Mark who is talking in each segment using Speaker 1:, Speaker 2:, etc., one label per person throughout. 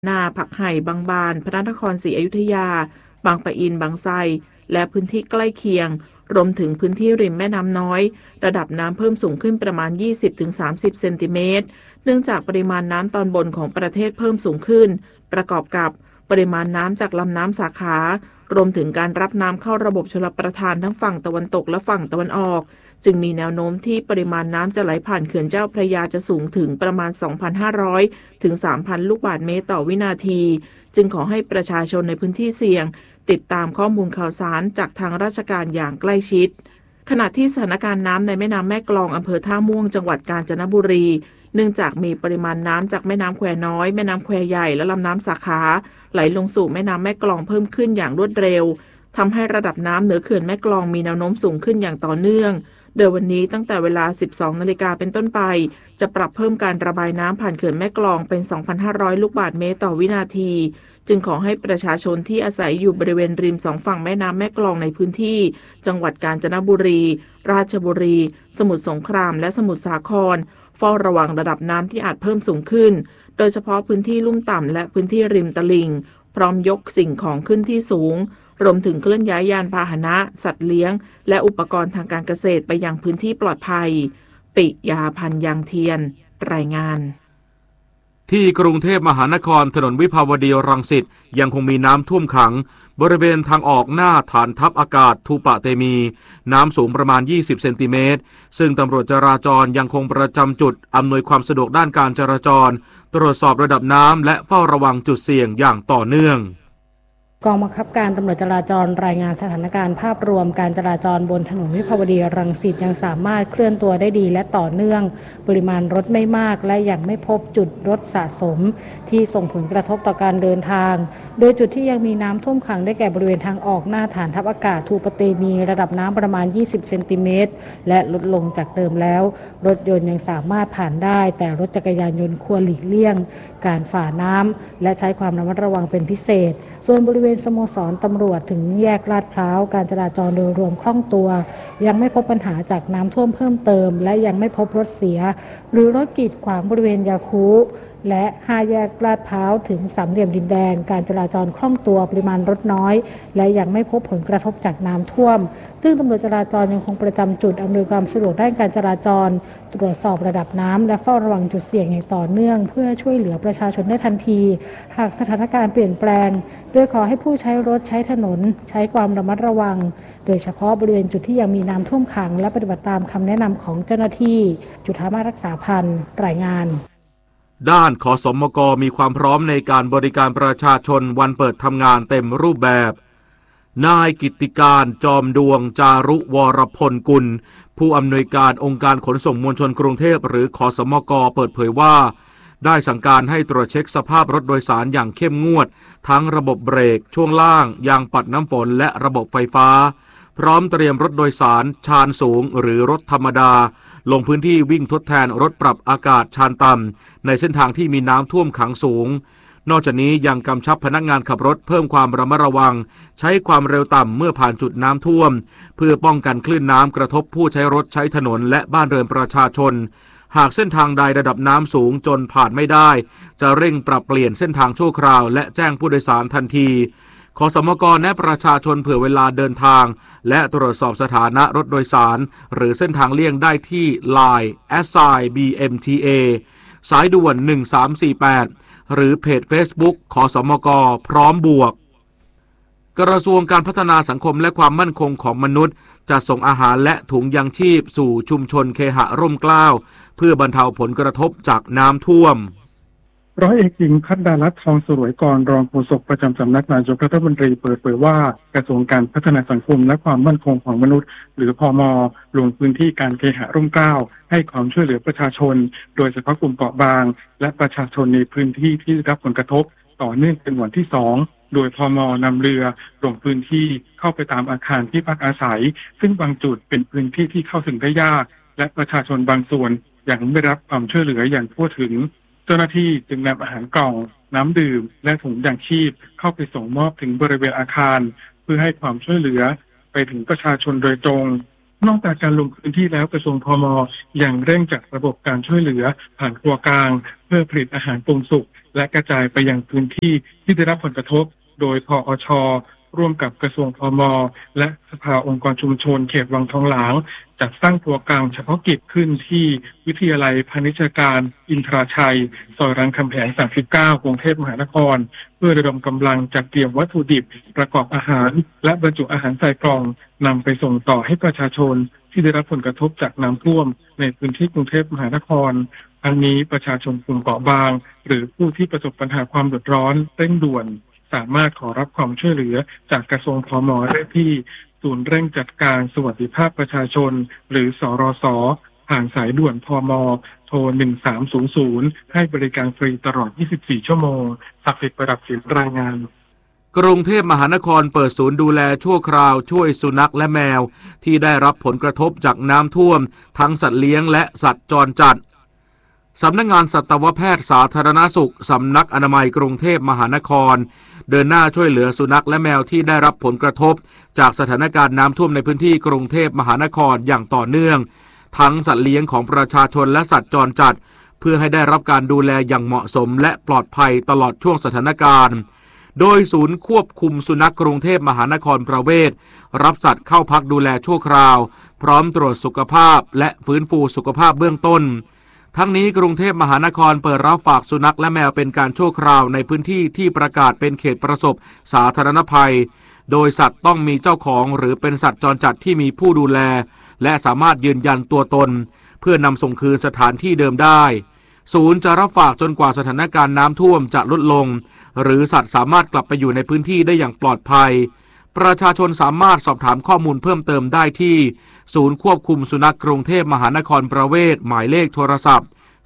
Speaker 1: นาผักไห่บางบานพระนครศรีอยุธยาบางปะอินบางไทรและพื้นที่ใกล้เคียงรวมถึงพื้นที่ริมแม่น้ำน้อยระดับน้ำเพิ่มสูงขึ้นประมาณ 20-30 เซนติเมตรเนื่องจากปริมาณน้ำตอนบนของประเทศเพิ่มสูงขึ้นประกอบกับปริมาณน้ำจากลำน้ำสาขารวมถึงการรับน้ำเข้าระบบชลประทานทั้งฝั่งตะวันตกและฝั่งตะวันออกจึงมีแนวโน้มที่ปริมาณน้ำจะไหลผ่านเขื่อนเจ้าพระยาจะสูงถึงประมาณ 2,500 ถึง 3,000 ลูกบาศก์เมตรต่อวินาทีจึงขอให้ประชาชนในพื้นที่เสี่ยงติดตามข้อมูลข่าวสารจากทางราชการอย่างใกล้ชิดขณะที่สถานการณ์น้ำในแม่น้ำแม่กลองอำเภอท่าม่วงจังหวัดกาญจนบุรีเนื่องจากมีปริมาณน้ำจากแม่น้ำแควน้อยแม่น้ำแควใหญ่และลำน้ำสาขาไหลลงสู่แม่น้ำแม่กลองเพิ่มขึ้นอย่างรวดเร็วทำให้ระดับน้ำเหนือเขื่อนแม่กลองมีแนวโน้มสูงขึ้นอย่างต่อเนื่องโดยวันนี้ตั้งแต่เวลา 12 นาฬิกาเป็นต้นไปจะปรับเพิ่มการระบายน้ำผ่านเขื่อนแม่กลองเป็น 2,500 ลูกบาศก์เมตรต่อวินาทีจึงขอให้ประชาชนที่อาศัยอยู่บริเวณริมสองฝั่งแม่น้ำแม่กลองในพื้นที่จังหวัดกาญจนบุรีราชบุรีสมุทรสงครามและสมุทรสาครเฝ้าระวังระดับน้ำที่อาจเพิ่มสูงขึ้นโดยเฉพาะพื้นที่ลุ่มต่ำและพื้นที่ริมตลิ่งพร้อมยกสิ่งของขึ้นที่สูงรวมถึงเคลื่อนย้ายยานพาหนะสัตว์เลี้ยงและอุปกรณ์ทางการเกษตรไปยังพื้นที่ปลอดภัยปิยาพันธ์ยางเทียนรายงาน
Speaker 2: ที่กรุงเทพมหานครถนนวิภาวดีรังสิตยังคงมีน้ำท่วมขังบริเวณทางออกหน้าฐานทัพอากาศทูปะเตมีน้ำสูงประมาณ20เซนติเมตรซึ่งตำรวจจราจรยังคงประจำจุดอำนวยความสะดวกด้านการจราจรตรวจสอบระดับน้ำและเฝ้าระวังจุดเสี่ยงอย่างต่อเนื่อง
Speaker 3: กองบังคับการตำรวจจราจรรายงานสถานการณ์ภาพรวมการจราจรบนถนนวิภาวดีรังสิตยังสามารถเคลื่อนตัวได้ดีและต่อเนื่องปริมาณรถไม่มากและยังไม่พบจุดรถสะสมที่ส่งผลกระทบต่อการเดินทางโดยจุดที่ยังมีน้ำท่วมขังได้แก่บริเวณทางออกหน้าฐานทัพอากาศทูปะเตมีระดับน้ำประมาณ20เซนติเมตรและลดลงจากเดิมแล้วรถยนต์ยังสามารถผ่านได้แต่รถจักรยานยนต์ควรหลีกเลี่ยงการฝ่าน้ำและใช้ความระมัดระวังเป็นพิเศษส่วนบริเวณสโมสรตำรวจถึงแยกลาดพร้าวการจราจรโดยรวมคล่องตัวยังไม่พบปัญหาจากน้ำท่วมเพิ่มเติมและยังไม่พบรถเสียหรือรถกีดขวางบริเวณยาคูและ5แยกลาดพร้าวถึงสามเหลี่ยมดินแดงการจราจรคล่องตัวปริมาณรถน้อยและยังไม่พบผลกระทบจากน้ำท่วมซึ่งตำรวจจราจรยังคงประจำจุดอำนวยความสะดวกด้านการจราจรตรวจสอบระดับน้ำและเฝ้าระวังจุดเสี่ยงอย่างต่อเนื่องเพื่อช่วยเหลือประชาชนได้ทันทีหากสถานการณ์เปลี่ยนแปลงโดยขอให้ผู้ใช้รถใช้ถนนใช้ความระมัดระวังโดยเฉพาะบริเวณจุดที่ยังมีน้ำท่วมขังและปฏิบัติตามคำแนะนำของเจ้าหน้าที่จุฑามาสรักษาพันธ์รายงาน
Speaker 2: ด้านขสมกมีความพร้อมในการบริการประชาชนวันเปิดทำงานเต็มรูปแบบนายกิตติการจอมดวงจารุวรพลกุลผู้อำนวยการองค์การขนส่งมวลชนกรุงเทพหรือขสมกเปิดเผยว่าได้สั่งการให้ตรวจเช็คสภาพรถโดยสารอย่างเข้มงวดทั้งระบบเบรกช่วงล่างยางปัดน้ำฝนและระบบไฟฟ้าพร้อมเตรียมรถโดยสารชานสูงหรือรถธรรมดาลงพื้นที่วิ่งทดแทนรถปรับอากาศชานต่ำในเส้นทางที่มีน้ำท่วมขังสูงนอกจากนี้ยังกำชับพนักงานขับรถเพิ่มความระมัดระวังใช้ความเร็วต่ำเมื่อผ่านจุดน้ำท่วมเพื่อป้องกันคลื่นน้ำกระทบผู้ใช้รถใช้ถนนและบ้านเรือนประชาชนหากเส้นทางใดระดับน้ำสูงจนผ่านไม่ได้จะเร่งปรับเปลี่ยนเส้นทางชั่วคราวและแจ้งผู้โดยสารทันทีขสมกแนะประชาชนเผื่อเวลาเดินทางและตรวจสอบสถานะรถโดยสารหรือเส้นทางเลี่ยงได้ที่ LINE @BMTA สายด่วน1348หรือเพจ Facebook ขสมกพร้อมบวกกระทรวงการพัฒนาสังคมและความมั่นคงของมนุษย์จะส่งอาหารและถุงยังชีพสู่ชุมชนเคหะร่มเกล้าเพื่อบรรเทาผลกระทบจากน้ำท่วม
Speaker 4: ร้อยเอกหญิงพัฒนารัตน์ทองสรวยกรรองโฆษกประจำสำนักนายกรัฐมนตรีเปิดเผยว่ากระทรวงการพัฒนาสังคมและความมั่นคงของมนุษย์หรือพม.ลงพื้นที่การเคหะร่มเกล้าให้ความช่วยเหลือประชาชนโดยเฉพาะกลุ่มเปราะบางและประชาชนในพื้นที่ที่ได้รับผลกระทบต่อเนื่องเป็นวันที่2โดยพม.นำเรือลงพื้นที่เข้าไปตามอาคารที่พักอาศัยซึ่งบางจุดเป็นพื้นที่ที่เข้าถึงได้ยากและประชาชนบางส่วนยังไม่ได้รับความช่วยเหลืออย่างทั่วถึงเจ้าหน้าที่จึงนำอาหารกล่องน้ำดื่มและถุงยางชีพเข้าไปส่งมอบถึงบริเวณอาคารเพื่อให้ความช่วยเหลือไปถึงประชาชนโดยตรงนอกจากการลงพื้นที่แล้วกระทรวงพม.ยังเร่งจัดระบบการช่วยเหลือผ่านครัวกลางเพื่อผลิตอาหารปรุงสุกและกระจายไปยังพื้นที่ที่ได้รับผลกระทบโดยพอช.ร่วมกับกระทรวงพม.และสภาองค์กรชุมชนเขตวังทองหลางจัดตั้งตัวกลางเฉพาะกิจขึ้นที่วิทยาลัยพาณิชยการอินทราชัยซอยรามคำแหง39กรุงเทพมหานครเพื่อระดมกำลังจัดเตรียมวัตถุดิบประกอบอาหารและบรรจุอาหารใส่กล่องนำไปส่งต่อให้ประชาชนที่ได้รับผลกระทบจากน้ำท่วมในพื้นที่กรุงเทพมหานครทั้งนี้ประชาชนกลุ่มเปราะบางหรือผู้ที่ประสบปัญหาความเดือดร้อนเร่งด่วนสามารถขอรับความช่วยเหลือจากกระทรวงพม.ได้ที่ศูนย์เร่งจัดการสวัสดิภาพประชาชนหรือสรส.ผ่านสายด่วนพม.โทร1300ให้บริการฟรีตลอด24ชั่วโมงศักดิ์สิทธิ์ประดับศิลป์รายงาน
Speaker 2: กรุงเทพมหานครเปิดศูนย์ดูแลชั่วคราวช่วยสุนัขและแมวที่ได้รับผลกระทบจากน้ำท่วมทั้งสัตว์เลี้ยงและสัตว์จรจัดสำนักงานสัตวแพทย์สาธารณสุขสำนักอนามัยกรุงเทพมหานครเดินหน้าช่วยเหลือสุนัขและแมวที่ได้รับผลกระทบจากสถานการณ์น้ำท่วมในพื้นที่กรุงเทพมหานครอย่างต่อเนื่องทั้งสัตว์เลี้ยงของประชาชนและสัตว์จรจัดเพื่อให้ได้รับการดูแลอย่างเหมาะสมและปลอดภัยตลอดช่วงสถานการณ์โดยศูนย์ควบคุมสุนัขกรุงเทพมหานครประเวศรับสัตว์เข้าพักดูแลชั่วคราวพร้อมตรวจสุขภาพและฟื้นฟูสุขภาพเบื้องต้นทั้งนี้กรุงเทพมหานครเปิดรับฝากสุนัขและแมวเป็นการชั่วคราวในพื้นที่ที่ประกาศเป็นเขตประสบสาธารณภัยโดยสัตว์ต้องมีเจ้าของหรือเป็นสัตว์จรจัดที่มีผู้ดูแลและสามารถยืนยันตัวตนเพื่อนำส่งคืนสถานที่เดิมได้ศูนย์จะรับฝากจนกว่าสถานการณ์น้ำท่วมจะลดลงหรือสัตว์สามารถกลับไปอยู่ในพื้นที่ได้อย่างปลอดภัยประชาชนสามารถสอบถามข้อมูลเพิ่มเติมได้ที่ศูนย์ควบคุมสุนัขกรุงเทพมหานครประเวศหมายเลขโทรศัพท์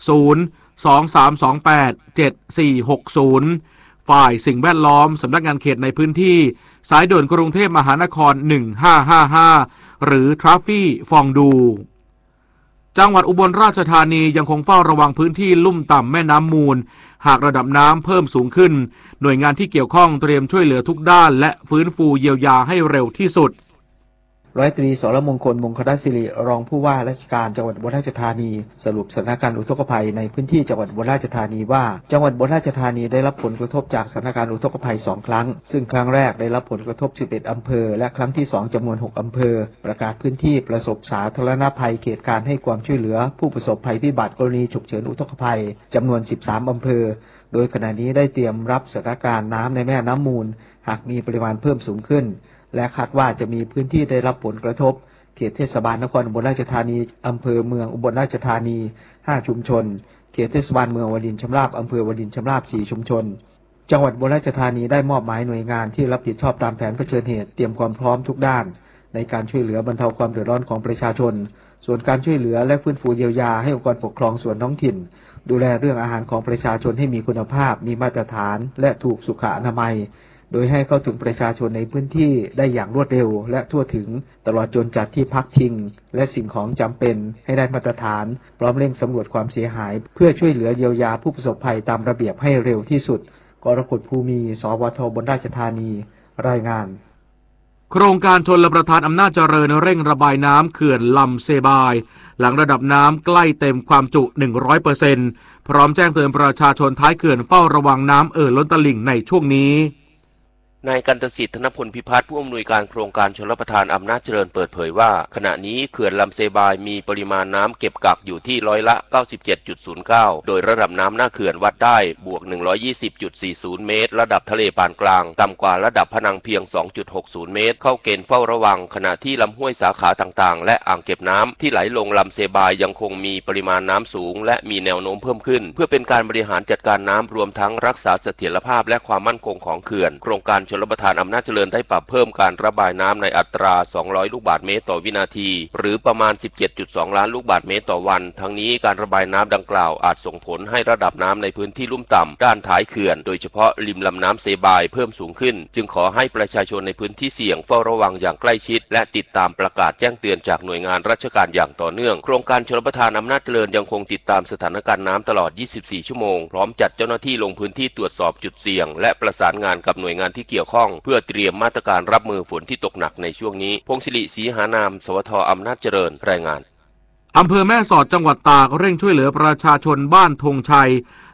Speaker 2: 023287460ฝ่ายสิ่งแวดล้อมสำนักงานเขตในพื้นที่สายด่วนกรุงเทพมหานคร1555หรือทราฟฟี่ฟองดูจังหวัดอุบลราชธานียังคงเฝ้าระวังพื้นที่ลุ่มต่ำแม่น้ำมูลหากระดับน้ำเพิ่มสูงขึ้นหน่วยงานที่เกี่ยวข้องเตรียมช่วยเหลือทุกด้านและฟื้นฟูเยียวยาให้เร็วที่สุด
Speaker 5: ร้อยตรีสรมงคลมงคลศิริรองผู้ว่าราชการจังหวัดอุบลราชธานีสรุปสถานการณ์อุทกภัยในพื้นที่จังหวัดอุบลราชธานีว่าจังหวัดอุบลราชธานีได้รับผลกระทบจากสถานการณ์อุทกภัย2ครั้งซึ่งครั้งแรกได้รับผลกระทบ11อำเภอและครั้งที่2จำนวน6อำเภอประกาศพื้นที่ประสบสาธารณภัยเขตการให้ความช่วยเหลือผู้ประสบภัยพิบัติกรณีฉุกเฉินอุทกภัยจำนวน13อำเภอโดยขณะนี้ได้เตรียมรับสถานการณ์น้ำในแม่น้ำมูลหากมีปริมาณเพิ่มสูงขึ้นและคาดว่าจะมีพื้นที่ได้รับผลกระทบเขตเทศบาลนครอุบลราชธานีอำเภอเมืองอุบลราชธานี5ชุมชนเขตเทศบาลเมืองวดินทร์ชำราบอำเภอวดินทร์ชำราบ4ชุมชนจังหวัดอุบลราชธานีได้มอบหมายหน่วยงานที่รับผิดชอบตามแผนเผชิญเหตุเตรียมความพร้อมทุกด้านในการช่วยเหลือบรรเทาความเดือดร้อนของประชาชนส่วนการช่วยเหลือและฟื้นฟูเยียวยาให้องค์กรปกครองส่วนท้องถิ่นดูแลเรื่องอาหารของประชาชนให้มีคุณภาพมีมาตรฐานและถูกสุขอนามัยโดยให้เข้าถึงประชาชนในพื้นที่ได้อย่างรวดเร็วและทั่วถึงตลอดจนจัดที่พักพิงและสิ่งของจำเป็นให้ได้มาตรฐานพร้อมเร่งสำรวจความเสียหายเพื่อช่วยเหลือเยียวยาผู้ประสบภัยตามระเบียบให้เร็วที่สุดกรกฎภูมิสวทอุบลราชธานีรายงาน
Speaker 2: โครงการชลประทานอำนาจเจริญเร่งระบายน้ำเขื่อนลำเซบายหลังระดับน้ำใกล้เต็มความจุ 100% พร้อมแจ้งเตือนประชาชนท้ายเขื่อนเฝ้าระวังน้ำล้นตลิ่งในช่วงนี้
Speaker 6: นายกันตสิทธิ์ธนพลพิพัฒน์ผู้อำนวยการโครงการชลประทานอำนาจเจริญเปิดเผยว่าขณะนี้เขื่อนลำเซบายมีปริมาณน้ำเก็บกักอยู่ที่97.09%โดยระดับน้ำหน้าเขื่อนวัดได้บวก 120.40 เมตรระดับทะเลปานกลางต่ำกว่าระดับพนังเพียง 2.60 เมตรเข้าเกณฑ์เฝ้าระวังขณะที่ลำห้วยสาขาต่างๆและอ่างเก็บน้ำที่ไหลลงลำเซบายยังคงมีปริมาณน้ำสูงและมีแนวโน้มเพิ่มขึ้นเพื่อเป็นการบริหารจัดการน้ำรวมทั้งรักษาเสถียรภาพและความมั่นคงของเขื่อนโครงการชลประทานอำนาจเจริญได้ปรับเพิ่มการระบายน้ำในอัตรา 200 ลูกบาศก์เมตรต่อวินาทีหรือประมาณ 17.2 ล้านลูกบาศก์เมตรต่อวันทั้งนี้การระบายน้ำดังกล่าวอาจส่งผลให้ระดับน้ำในพื้นที่ลุ่มต่ำด้านท้ายเขื่อนโดยเฉพาะริมลำน้ำเซบายเพิ่มสูงขึ้นจึงขอให้ประชาชนในพื้นที่เสี่ยงเฝ้าระวังอย่างใกล้ชิดและติดตามประกาศแจ้งเตือนจากหน่วยงานราชการอย่างต่อเนื่องโครงการชลประทานอำนาจเจริญยังคงติดตามสถานการณ์น้ำตลอด 24 ชั่วโมงพร้อมจัดเจ้าหน้าที่ลงพื้นที่ตรวจสอบจุดเสี่ยงและประสานงานกับหน่วยงานที่เกี่ยวข้องเพื่อเตรียมมาตรการรับมือฝนที่ตกหนักในช่วงนี้พงศิริศรีหานามสวทอำนาจเจริญรายงาน
Speaker 2: อำเภอแม่สอดจังหวัดตากเร่งช่วยเหลือประชาชนบ้านธงชัย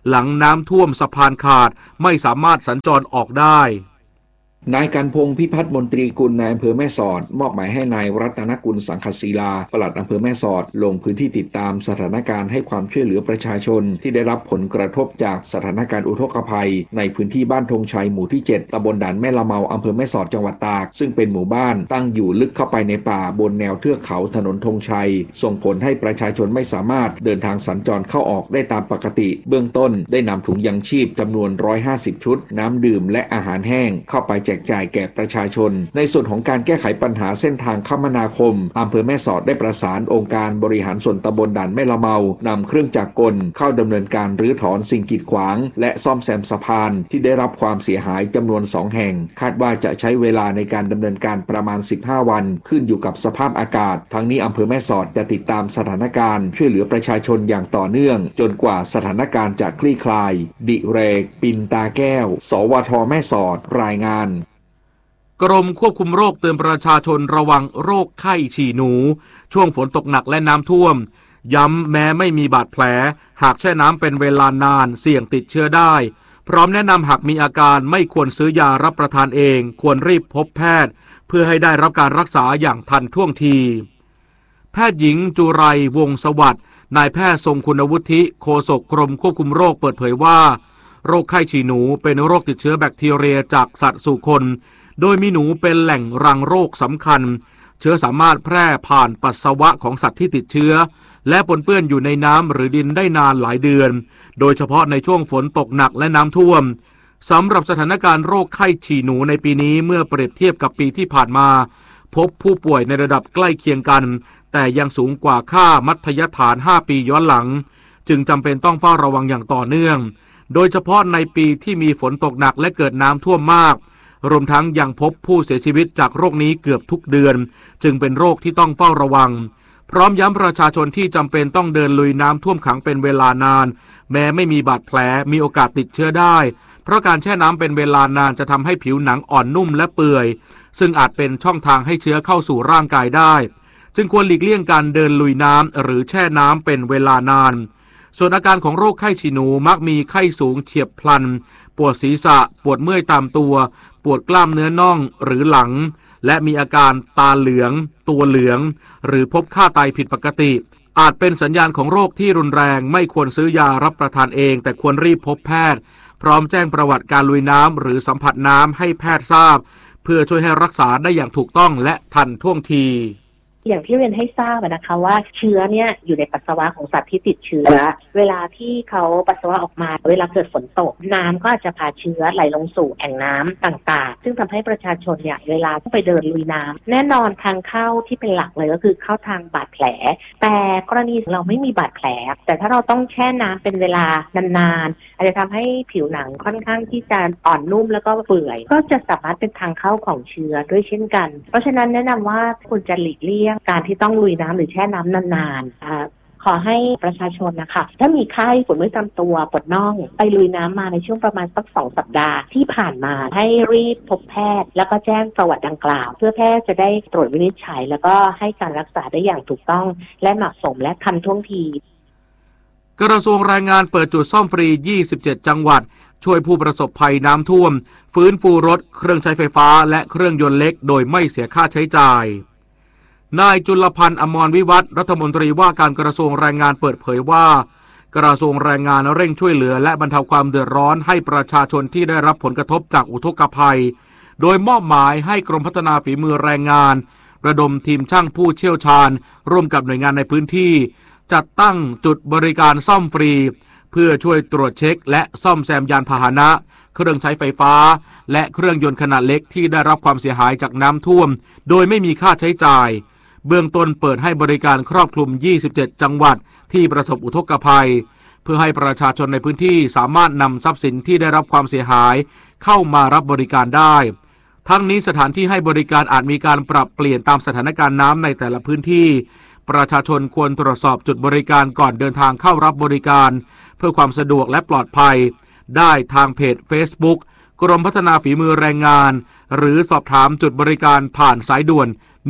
Speaker 2: หลังน้ำท่วมสะพานขาดไม่สามารถสัญจรออกได้
Speaker 7: นายกันพงษ์พิพัฒน์มนตรีกุลนายอำเภอแม่สอดมอบหมายให้นายรัตนกุลสังคศิลาปลัดอำเภอแม่สอดลงพื้นที่ติดตามสถานการณ์ให้ความช่วยเหลือประชาชนที่ได้รับผลกระทบจากสถานการณ์อุทกภัยในพื้นที่บ้านธงชัยหมู่ที่7ตำบลด่านแม่ละเมาอำเภอแม่สอดจังหวัดตากซึ่งเป็นหมู่บ้านตั้งอยู่ลึกเข้าไปในป่าบนแนวเทือกเขาถนนธงชัยส่งผลให้ประชาชนไม่สามารถเดินทางสัญจรเข้าออกได้ตามปกติเบื้องต้นได้นำถุงยังชีพจำนวน150ชุดน้ำดื่มและอาหารแห้งเข้าไปแจกจ่ายแก่ประชาชนในส่วนของการแก้ไขปัญหาเส้นทางคมนาคมอำเภอแม่สอดได้ประสานองค์การบริหารส่วนตำบลด่านแม่ละเมานำเครื่องจักรกลเข้าดำเนินการรื้อถอนสิ่งกีดขวางและซ่อมแซมสะพานที่ได้รับความเสียหายจำนวน2แห่งคาดว่าจะใช้เวลาในการดำเนินการประมาณ15วันขึ้นอยู่กับสภาพอากาศทั้งนี้อำเภอแม่สอดจะติดตามสถานการณ์ช่วยเหลือประชาชนอย่างต่อเนื่องจนกว่าสถานการณ์จะคลี่คลายดิเรกปินตาแก้วสวทแม่สอดรายงาน
Speaker 2: กรมควบคุมโรคเตือนประชาชนระวังโรคไข้ฉี่หนูช่วงฝนตกหนักและน้ำท่วมย้ำแม้ไม่มีบาดแผลหากแช่น้ำเป็นเวลานานเสี่ยงติดเชื้อได้พร้อมแนะนำหากมีอาการไม่ควรซื้อยารับประทานเองควรรีบพบแพทย์เพื่อให้ได้รับการรักษาอย่างทันท่วงทีแพทย์หญิงจุไรวงศ์สวัสดิ์นายแพทย์ทรงคุณวุฒิโฆษกกรมควบคุมโรคเปิดเผยว่าโรคไข้ฉี่หนูเป็นโรคติดเชื้อแบคทีเรียจากสัตว์สู่คนโดยมีหนูเป็นแหล่งรังโรคสำคัญเชื้อสามารถแพร่ผ่านปัสสาวะของสัตว์ที่ติดเชื้อและปนเปื้อนอยู่ในน้ำหรือดินได้นานหลายเดือนโดยเฉพาะในช่วงฝนตกหนักและน้ำท่วมสำหรับสถานการณ์โรคไข้ฉี่หนูในปีนี้เมื่อเปรียบเทียบกับปีที่ผ่านมาพบผู้ป่วยในระดับใกล้เคียงกันแต่ยังสูงกว่าค่ามัธยฐาน5ปีย้อนหลังจึงจำเป็นต้องเฝ้าระวังอย่างต่อเนื่องโดยเฉพาะในปีที่มีฝนตกหนักและเกิดน้ำท่วมมากรวมทั้งยังพบผู้เสียชีวิตจากโรคนี้เกือบทุกเดือนจึงเป็นโรคที่ต้องเฝ้าระวังพร้อมย้ำประชาชนที่จำเป็นต้องเดินลุยน้ำท่วมขังเป็นเวลานานแม้ไม่มีบาดแผลมีโอกาสติดเชื้อได้เพราะการแช่น้ำเป็นเวลานานจะทำให้ผิวหนังอ่อนนุ่มและเปื่อยซึ่งอาจเป็นช่องทางให้เชื้อเข้าสู่ร่างกายได้จึงควรหลีกเลี่ยงการเดินลุยน้ำหรือแช่น้ำเป็นเวลานานส่วนอาการของโรคไข้ฉี่หนูมักมีไข้สูงเฉียบพลันปวดศีรษะปวดเมื่อยตามตัวปวดกล้ามเนื้อน่องหรือหลังและมีอาการตาเหลืองตัวเหลืองหรือพบค่าไตผิดปกติอาจเป็นสัญญาณของโรคที่รุนแรงไม่ควรซื้อยารับประทานเองแต่ควรรีบพบแพทย์พร้อมแจ้งประวัติการลุยน้ำหรือสัมผัสน้ำให้แพทย์ทราบเพื่อช่วยให้รักษาได้อย่างถูกต้องและทันท่วงที
Speaker 8: อย่างที่เรียนให้ทราบนะคะว่าเชื้อเนี่ยอยู่ในปัสสาวะของสัตว์ที่ติดเชื้อเวลาที่เขาปัสสาวะออกมาเวลาเกิดฝนตกน้ำก็อาจจะพาเชื้อไหลลงสู่แอ่งน้ำต่างๆซึ่งทำให้ประชาชนเนี่ยเวลาต้องไปเดินลุยน้ำแน่นอนทางเข้าที่เป็นหลักเลยก็คือเข้าทางบาดแผลแต่กรณีเราไม่มีบาดแผลแต่ถ้าเราต้องแช่น้ำเป็นเวลานานๆอาจจะทำให้ผิวหนังค่อนข้างที่จะอ่อนนุ่มแล้วก็เปื่อยก็จะสามารถเป็นทางเข้าของเชื้อด้วยเช่นกันเพราะฉะนั้นแนะนำว่าควรจะหลีกเลี่ยงการที่ต้องลุยน้ำหรือแช่น้ำนานๆขอให้ประชาชนนะคะถ้ามีไข้ปวดเมื่อยตามตัวปวดน่องไปลุยน้ำมาในช่วงประมาณสัก2 สัปดาห์ที่ผ่านมาให้รีบพบแพทย์แล้วก็แจ้งประวัติดังกล่าวเพื่อแพทย์จะได้ตรวจวินิจฉัยแล้วก็ให้การรักษาได้อย่างถูกต้องและเหมาะสมและทันท่วงที
Speaker 2: กระทรวงแรงงานเปิดจุดซ่อมฟรี27จังหวัดช่วยผู้ประสบภัยน้ำท่วมฟื้นฟูรถเครื่องใช้ไฟฟ้าและเครื่องยนต์เล็กโดยไม่เสียค่าใช้จ่ายนายจุลพันธ์อมรวิวัฒน์รัฐมนตรีว่าการกระทรวงแรงงานเปิดเผยว่ากระทรวงแรงงานเร่งช่วยเหลือและบรรเทาความเดือดร้อนให้ประชาชนที่ได้รับผลกระทบจากอุทกภัยโดยมอบหมายให้กรมพัฒนาฝีมือแรงงานระดมทีมช่างผู้เชี่ยวชาญร่วมกับหน่วยงานในพื้นที่จัดตั้งจุดบริการซ่อมฟรีเพื่อช่วยตรวจเช็คและซ่อมแซมยานพาหนะเครื่องใช้ไฟฟ้าและเครื่องยนต์ขนาดเล็กที่ได้รับความเสียหายจากน้ำท่วมโดยไม่มีค่าใช้จ่ายเบื้องต้นเปิดให้บริการครอบคลุม27จังหวัดที่ประสบอุทกภัยเพื่อให้ประชาชนในพื้นที่สามารถนำทรัพย์สินที่ได้รับความเสียหายเข้ามารับบริการได้ทั้งนี้สถานที่ให้บริการอาจมีการปรับเปลี่ยนตามสถานการณ์น้ำในแต่ละพื้นที่ประชาชนควรตรวจสอบจุดบริการก่อนเดินทางเข้ารับบริการเพื่อความสะดวกและปลอดภัยได้ทางเพจ Facebook กรมพัฒนาฝีมือแรงงานหรือสอบถามจุดบริการผ่านสายด่วน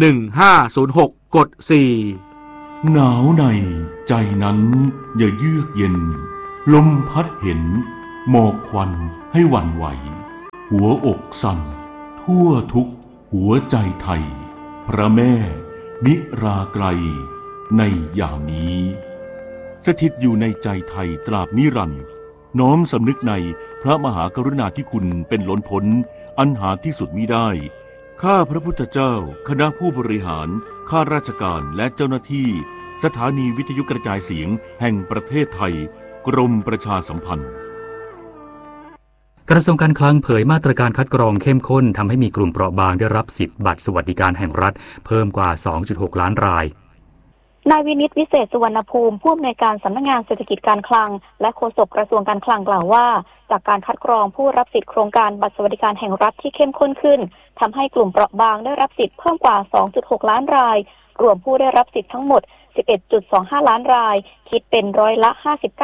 Speaker 2: 1506กด4
Speaker 9: หนาวในใจนั้นอย่าเยือกเย็นลมพัดเห็นหมอกควันให้หวั่นไหวหัวอกสั่นทั่วทุกหัวใจไทยพระแม่นิราไกลในยามนี้สถิตอยู่ในใจไทยตราบนิรันดร์น้อมสำนึกในพระมหากรุณาธิคุณเป็นล้นพ้นอันหาที่สุดมิได้ข้าพระพุทธเจ้าคณะผู้บริหารข้าราชการและเจ้าหน้าที่สถานีวิทยุกระจายเสียงแห่งประเทศไทยกรมประชาสัมพันธ์
Speaker 10: กระทรวงการคลังเผยมาตรการคัดกรองเข้มข้นทำให้มีกลุ่มเปราะบางได้รับสิทธิ์บัตรสวัสดิการแห่งรัฐเพิ่มกว่า 2.6 ล้านราย
Speaker 11: นายวินิตวิเศษสุวรรณภูมิผู้อำนวยการสำนักงานเศรษฐกิจการคลังและโฆษกกระทรวงการคลังกล่าวว่าจากการคัดกรองผู้รับสิทธิโครงการบัตรสวัสดิการแห่งรัฐที่เข้มข้นขึ้นทำให้กลุ่มเปราะบางได้รับสิทธิ์เพิ่มกว่า 2.6 ล้านรายรวมผู้ได้รับสิทธิ์ทั้งหมด 11.25 ล้านรายคิดเป็นร้อยละ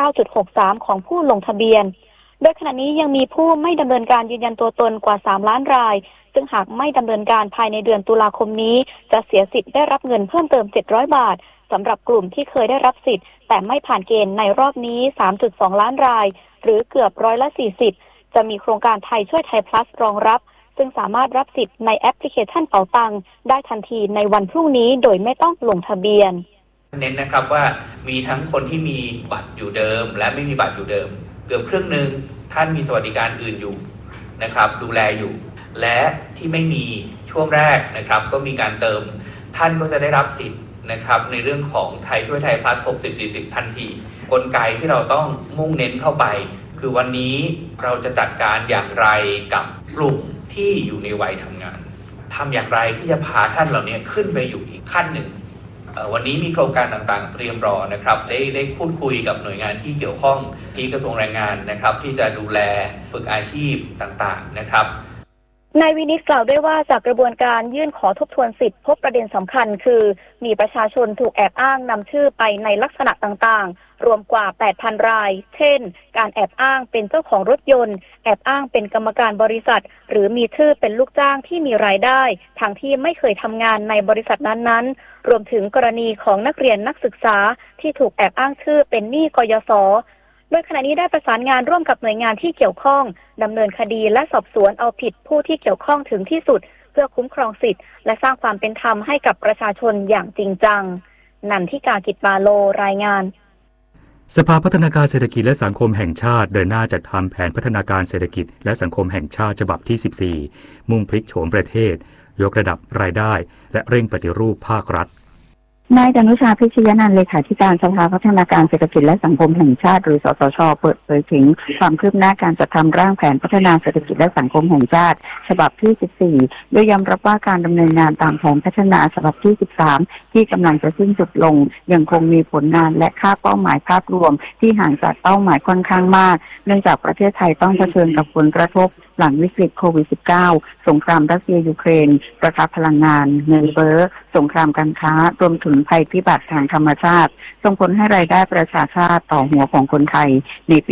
Speaker 11: 59.63 ของผู้ลงทะเบียนโดยขณะนี้ยังมีผู้ไม่ดำเนินการยืนยันตัวตนกว่า 3 ล้านรายซึ่งหากไม่ดำเนินการภายในเดือนตุลาคมนี้จะเสียสิทธิ์ได้รับเงินเพิ่มเติม700 บาทสำหรับกลุ่มที่เคยได้รับสิทธิ์แต่ไม่ผ่านเกณฑ์ในรอบนี้ 3.2 ล้านรายหรือเกือบร้อยละ 40จะมีโครงการไทยช่วยไทย plus รองรับซึ่งสามารถรับสิทธิ์ในแอปพลิเคชันเป๋าตังได้ทันทีในวันพรุ่งนี้โดยไม่ต้องลงทะเบียน
Speaker 12: เน้นนะครับว่ามีทั้งคนที่มีบัตรอยู่เดิมและไม่มีบัตรอยู่เดิมเกือบครึ่งนึงท่านมีสวัสดิการอื่นอยู่นะครับดูแลอยู่และที่ไม่มีช่วงแรกนะครับก็มีการเติมท่านก็จะได้รับสิทธิ์นะครับในเรื่องของไทยช่วยไทย plus 60-40 ทันทีกลไกที่เราต้องมุ่งเน้นเข้าไปคือวันนี้เราจะจัดการอย่างไรกับกลุ่มที่อยู่ในวัยทำงานทำอย่างไรที่จะพาท่านเหล่านี้ขึ้นไปอยู่อีกขั้นหนึ่งวันนี้มีโครงการต่างๆเตรียมรอนะครับได้พูดคุยกับหน่วยงานที่เกี่ยวข้องที่กระทรวงแรงงานนะครับที่จะดูแลฝึกอาชีพต่างๆนะครับ
Speaker 11: นายวินิตกล่าวด้วยว่าจากกระบวนการยื่นขอทบทวนสิทธิพบประเด็นสำคัญคือมีประชาชนถูกแอบอ้างนำชื่อไปในลักษณะต่างๆรวมกว่า 8,000 รายเช่นการแอบอ้างเป็นเจ้าของรถยนต์แอบอ้างเป็นกรรมการบริษัทหรือมีชื่อเป็นลูกจ้างที่มีรายได้ทั้งที่ไม่เคยทำงานในบริษัทนั้นๆรวมถึงกรณีของนักเรียนนักศึกษาที่ถูกแอบอ้างชื่อเป็นหนี้กยศ.โดยขณะนี้ได้ประสานงานร่วมกับหน่วยงานที่เกี่ยวข้องดำเนินคดีและสอบสวนเอาผิดผู้ที่เกี่ยวข้องถึงที่สุดเพื่อคุ้มครองสิทธิ์และสร้างความเป็นธรรมให้กับประชาชนอย่างจริงจังนันทิกากิจมาโลรายงาน
Speaker 10: สภาพัฒนาการเศรษฐกิจและสังคมแห่งชาติเดินหน้าจัดทำแผนพัฒนาการเศรษฐกิจและสังคมแห่งชาติฉบับที่14มุ่งพลิกโฉมประเทศยกระดับรายได้และเร่งปฏิรูปภาครัฐ
Speaker 13: นายดนุชา พิชยนันท์เลขาธิการสภาพัฒนาการเศรษฐกิจและสังคมแห่งชาติหรือสสช.เปิดเผยถึงความคืบหน้าการจัดทำร่างแผนพัฒนาเศรษฐกิจและสังคมแห่งชาติฉบับที่14โดยยอมรับว่าการดำเนินงานตามแผนพัฒนาฉบับที่13ที่กำลังจะสิ้นสุดลงยังคงมีผลงานและค่าเป้าหมายภาพรวมที่ห่างจากเป้าหมายค่อนข้างมากเนื่องจากประเทศไทยต้องเผชิญกับผลกระทบหลังวิกฤตโควิด -19 สงครามรัสเซียยูเครนราคาพลังงานเงินเฟ้อสงครามการค้ารวมถึงภัยพิบัติทางธรรมชาติส่งผลให้รายได้ประชาชาติต่อหัวของคนไทยในปี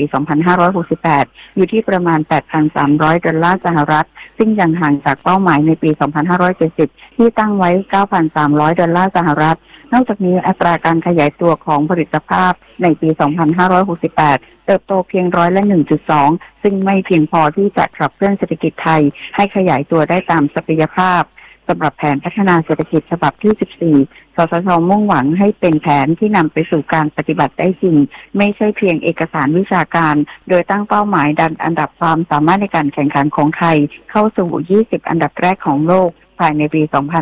Speaker 13: 2568 อยู่ที่ประมาณ 8,300 ดอลลาร์สหรัฐซึ่งยังห่างจากเป้าหมายในปี 2570 ที่ตั้งไว้ 9,300 ดอลลาร์สหรัฐนอกจากนี้อัตราการขยายตัวของผลิตภาพในปี 2568 เติบโตเพียงร้อยละ 1.2 ซึ่งไม่เพียงพอที่จะขับเคลื่อนเศรษฐกิจไทยให้ขยายตัวได้ตามศักยภาพสำหรับแผนพัฒนาเศรษฐกิจฉบับที่ 14 สสช.มุ่งหวังให้เป็นแผนที่นำไปสู่การปฏิบัติได้จริงไม่ใช่เพียงเอกสารวิชาการโดยตั้งเป้าหมายดันอันดับความสามารถในการแข่งขันของไทยเข้าสู่20อันดับแรกของโลกภายในปี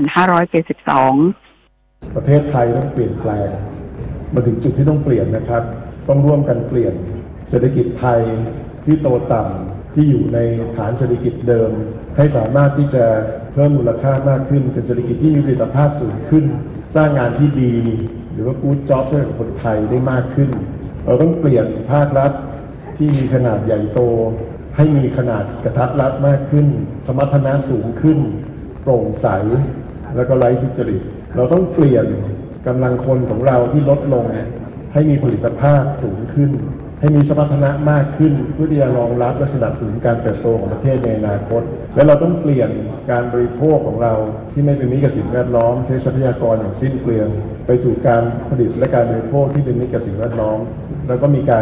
Speaker 13: 2572
Speaker 14: ประเทศไทยต้องเปลี่ยนแปลงมาถึงจุดที่ต้องเปลี่ยนนะครับต้องร่วมกันเปลี่ยนเศรษฐกิจไทยที่โตต่ำที่อยู่ในฐานเศรษฐกิจเดิมให้สามารถที่จะเพิ่มมูลค่ามากขึ้นเป็นเศรษฐกิจที่มีประสิทธิภาพสูงขึ้นสร้างงานที่ดีหรือว่า good job ให้กับคนไทยได้มากขึ้นเราต้องเปลี่ยนภาครัฐที่มีขนาดใหญ่โตให้มีขนาดกระทัดรัดมากขึ้นสมรรถนะสูงขึ้นโปร่งใสและก็ไร้ทุจริตเราต้องเปลี่ยนกำลังคนของเราที่ลดลงให้มีผลิตภาพสูงขึ้นให้มีสมรรถนะมากขึ้นเพื่อที่จะรองรับและสนับสนุนการเติบโตของประเทศในอนาคตและเราต้องเปลี่ยนการบริโภคของเราที่ไม่เป็นมิตรกับสิ่งแวดล้อมใช้ทรัพยากรอย่างสิ้นเปลืองไปสู่การผลิตและการบริโภคที่เป็นมิตรกับสิ่งแวดล้อมแล้วก็มีการ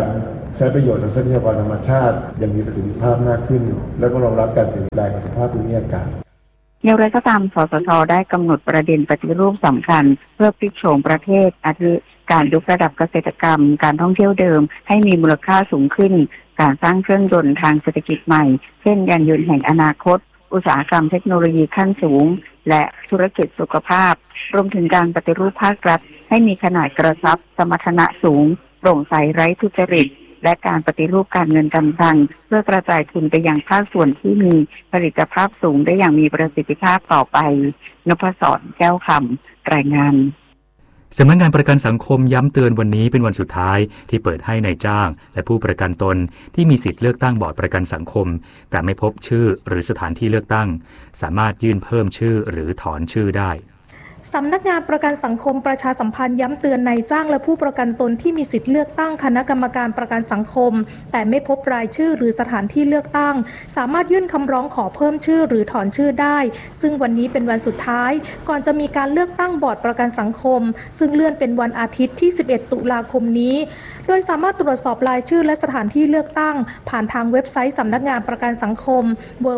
Speaker 14: ใช้ประโยชน์จากทรัพยากรธรรมชาติอย่างมีประสิทธิภาพมากขึ้นแล้วก็รองรับการเปลี่ยนแปลงของสภาพภูมิอากาศ
Speaker 13: อย่างไรก็ตามสสช.ได้กำหนดประเด็นปฏิรูปสำคัญเพื่อพลิกโฉมประเทศอาทิการยกระดับเกษตรกรรมการท่องเที่ยวเดิมให้มีมูลค่าสูงขึ้นการสร้างเครื่องยนต์ทางเศรษฐกิจใหม่เช่นยานยนต์แห่งอนาคตอุตสาหกรรมเทคโนโลยีขั้นสูงและธุรกิจสุขภาพรวมถึงการปฏิรูปภาครัฐให้มีขนาดกระชับสมรรถนะสูงโปร่งใสไร้ทุจริตและการปฏิรูปการเงินการคลังเพื่อกระจายทุนไปยังภาคส่วนที่มีผลิตภาพสูงได้อย่างมีประสิทธิภาพต่อไปนพศร แก้วคำรายงาน
Speaker 10: สำนักงานประกันสังคมย้ำเตือนวันนี้เป็นวันสุดท้ายที่เปิดให้นายจ้างและผู้ประกันตนที่มีสิทธิ์เลือกตั้งบอร์ดประกันสังคมแต่ไม่พบชื่อหรือสถานที่เลือกตั้งสามารถยื่นเพิ่มชื่อหรือถอนชื่อได้
Speaker 15: สำนักงานประกันสังคมประชาสัมพันธ์ย้ำเตือนนายจ้างและผู้ประกันตนที่มีสิทธิ์เลือกตั้งคณะกรรมการประกันสังคมแต่ไม่พบรายชื่อหรือสถานที่เลือกตั้งสามารถยื่นคำร้องขอเพิ่มชื่อหรือถอนชื่อได้ซึ่งวันนี้เป็นวันสุดท้ายก่อนจะมีการเลือกตั้งบอร์ดประกันสังคมซึ่งเลื่อนเป็นวันอาทิตย์ที่11 ตุลาคมนี้โดยสามารถตรวจสอบรายชื่อและสถานที่เลือกตั้งผ่านทางเว็บไซต์สำนักงานประกันสังคม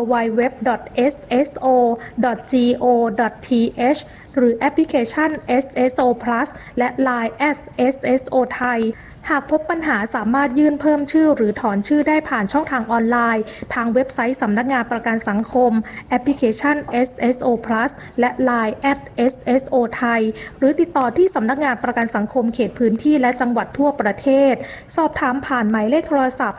Speaker 15: www.sso.go.th หรือแอปพลิเคชัน SSO Plus และ Line @SSO ไทยหากพบปัญหาสามารถยื่นเพิ่มชื่อหรือถอนชื่อได้ผ่านช่องทางออนไลน์ทางเว็บไซต์สำนักงานประกันสังคมแอปพลิเคชัน SSO Plus และ Line @SSO ไทยหรือติดต่อที่สำนักงานประกันสังคมเขตพื้นที่และจังหวัดทั่วประเทศสอบถามผ่านหมายเลขโทรศัพท์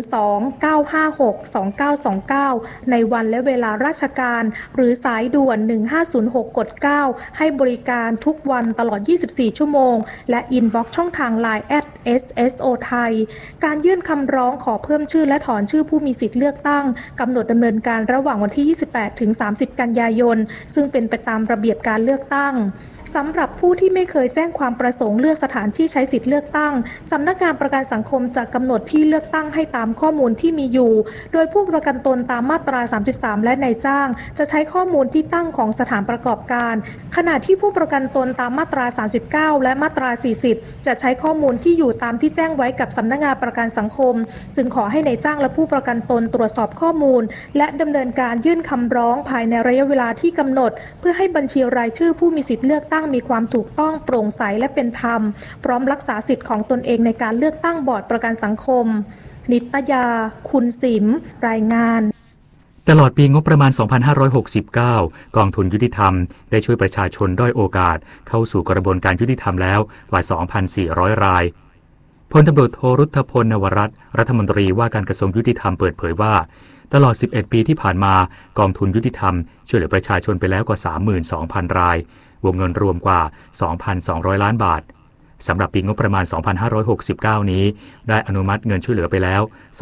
Speaker 15: 02-956-2929ในวันและเวลาราชการหรือสายด่วน1506กด9ให้บริการทุกวันตลอด24ชั่วโมงและอินบ็อกซ์ช่องทาง Line SSO ไทยการยื่นคำร้องขอเพิ่มชื่อและถอนชื่อผู้มีสิทธิ์เลือกตั้งกำหนดดำเนินการระหว่างวันที่28 ถึง 30 กันยายนซึ่งเป็นไปตามระเบียบการเลือกตั้งสำหรับผู้ที่ไม่เคยแจ้งความประสงค์เลือกสถานที่ใช้สิทธิ์เลือกตั้งสำนักงานประกันสังคมจะกำหนดที่เลือกตั้งให้ตามข้อมูลที่มีอยู่โดยผู้ประกันตนตามมาตรา33และนายจ้างจะใช้ข้อมูลที่ตั้งของสถานประกอบการขณะที่ผู้ประกันตนตามมาตรา39และมาตรา40จะใช้ข้อมูลที่อยู่ตามที่แจ้งไว้กับสำนักงานประกันสังคมจึงขอให้นายจ้างและผู้ประกันตนตรวจสอบข้อมูลและดำเนินการยื่นคำร้องภายในระยะเวลาที่กำหนดเพื่อให้บัญชีรายชื่อผู้มีสิทธิ์เลือกตั้งมีความถูกต้องโปร่งใสและเป็นธรรมพร้อมรักษาสิทธิ์ของตนเองในการเลือกตั้งบอร์ดประกันสังคมนิตยาคุณสิมรายงาน
Speaker 10: ตลอดปีงบประมาณ 2569 กองทุนยุติธรรมได้ช่วยประชาชนด้อยโอกาสเข้าสู่กระบวนการยุติธรรมแล้วกว่า 2,400 รายพลตำรวจโทรุทธพล นวรัตน์รัฐมนตรีว่าการกระทรวงยุติธรรมเปิดเผยว่าตลอด 11 ปีที่ผ่านมากองทุนยุติธรรมช่วยเหลือประชาชนไปแล้วกว่า 32,000 รายวงเงินรวมกว่า 2,200 ล้านบาทสำหรับปีงบประมาณ 2569 นี้ได้อนุมัติเงินช่วยเหลือไปแล้ว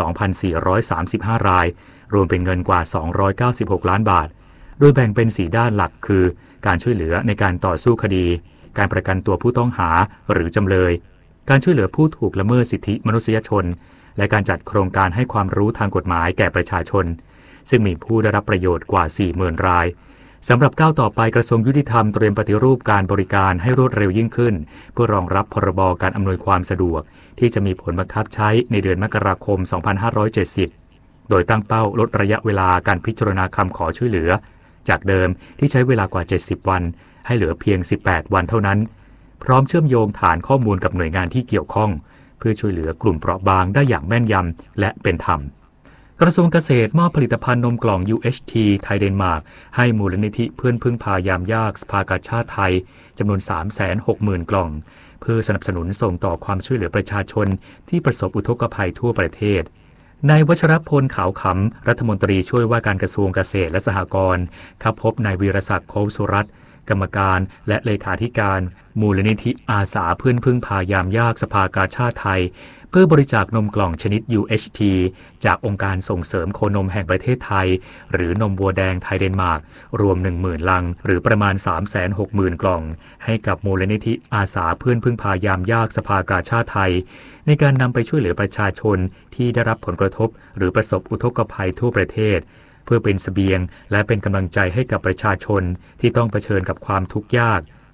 Speaker 10: 2,435 รายรวมเป็นเงินกว่า 296 ล้านบาทโดยแบ่งเป็น4ด้านหลักคือการช่วยเหลือในการต่อสู้คดีการประกันตัวผู้ต้องหาหรือจำเลยการช่วยเหลือผู้ถูกละเมิดสิทธิมนุษยชนและการจัดโครงการให้ความรู้ทางกฎหมายแก่ประชาชนซึ่งมีผู้ได้รับประโยชน์กว่า 40,000 รายสำหรับก้าวต่อไปกระทรวงยุติธรรมเตรียมปฏิรูปการบริการให้รวดเร็วยิ่งขึ้นเพื่อรองรับพรบการอำนวยความสะดวกที่จะมีผลบังคับใช้ในเดือนมกราคม 2570 โดยตั้งเป้าลดระยะเวลาการพิจารณาคำขอช่วยเหลือจากเดิมที่ใช้เวลากว่า 70 วันให้เหลือเพียง 18 วันเท่านั้นพร้อมเชื่อมโยงฐานข้อมูลกับหน่วยงานที่เกี่ยวข้องเพื่อช่วยเหลือกลุ่มเปราะบางได้อย่างแม่นยำและเป็นธรรมกระทรวงเกษตรมอบผลิตภัณฑ์นมกล่อง UHT ไทยเดนมาร์กให้มูลนิธิเพื่อนพึ่งพายามยากสภากาชาดไทยจำนวน 360,000 กล่องเพื่อสนับสนุนส่งต่อความช่วยเหลือประชาชนที่ประสบอุทกภัยทั่วประเทศนายวัชรพลขาวขำรัฐมนตรีช่วยว่าการกระทรวงเกษตรและสหกรณ์เข้าพบนายวีรศักดิ์โคสุรัตน์กรรมการและเลขาธิการมูลนิธิอาสาเพื่อนพึ่งพายามยากสภากาชาดไทยเพื่อบริจาคนมกล่องชนิด UHT จากองค์การส่งเสริมโคนมแห่งประเทศไทยหรือนมวัวแดงไทยเดนมาร์กรวม 10,000 ลังหรือประมาณ 360,000 กล่องให้กับมูลนิธิอาสาเพื่อนพึ่งพายามยากสภากาชาดไทยในการนำไปช่วยเหลือประชาชนที่ได้รับผลกระทบหรือประสบอุทกภัยทั่วประเทศเพื่อเป็นเสบียงและเป็นกำลังใจให้กับประชาชนที่ต้องเผชิญกับความทุกข์ยาก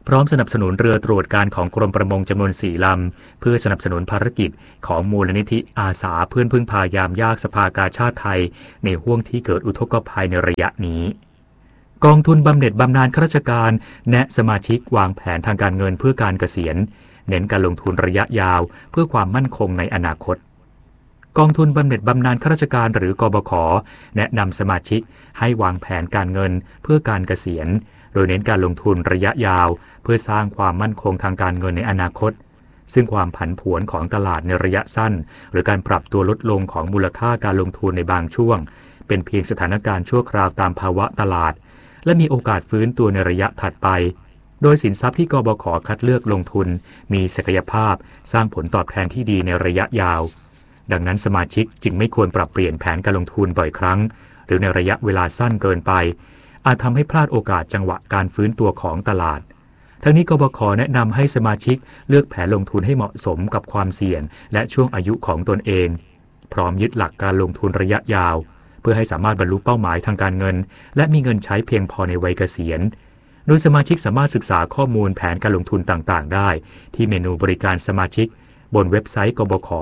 Speaker 10: พร้อมสนับสนุนเรือตรวจการของกรมประมงจำนวน4 ลำเพื่อสนับสนุนภารกิจของมูลนิธิอาสาเพื่อนพึ่งพายามยากสภากาชาดไทยในห้วงที่เกิดอุทกภัยในระยะนี้กองทุนบำเหน็จบำนาญข้าราชการแนะสมาชิกวางแผนทางการเงินเพื่อการเกษียณเน้นการลงทุนระยะยาวเพื่อความมั่นคงในอนาคตกองทุนบำเหน็จบำนาญข้าราชการหรือกบข.แนะนำสมาชิกให้วางแผนการเงินเพื่อการเกษียณโดยเน้นการลงทุนระยะยาวเพื่อสร้างความมั่นคงทางการเงินในอนาคตซึ่งความผันผวนของตลาดในระยะสั้นหรือการปรับตัวลดลงของมูลค่าการลงทุนในบางช่วงเป็นเพียงสถานการณ์ชั่วคราวตามภาวะตลาดและมีโอกาสฟื้นตัวในระยะถัดไปโดยสินทรัพย์ที่กบข.คัดเลือกลงทุนมีศักยภาพสร้างผลตอบแทนที่ดีในระยะยาวดังนั้นสมาชิกจึงไม่ควรปรับเปลี่ยนแผนการลงทุนบ่อยครั้งหรือในระยะเวลาสั้นเกินไปอาจทำให้พลาดโอกาสจังหวะการฟื้นตัวของตลาดทั้งนี้กบข.แนะนำให้สมาชิกเลือกแผนลงทุนให้เหมาะสมกับความเสี่ยงและช่วงอายุของตนเองพร้อมยึดหลักการลงทุนระยะยาวเพื่อให้สามารถบรรลุเป้าหมายทางการเงินและมีเงินใช้เพียงพอในวัยเกษียณโดยสมาชิกสามารถศึกษาข้อมูลแผนการลงทุนต่างๆได้ที่เมนูบริการสมาชิกบนเว็บไซต์กบข.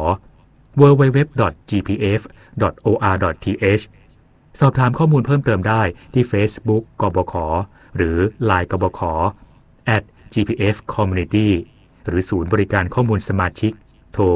Speaker 10: www.gpf.or.th สอบถามข้อมูลเพิ่มเติมได้ที่ Facebook กบข.หรือ LINE กบข. @gpf-community หรือศูนย์บริการข้อมูลสมาชิกโทร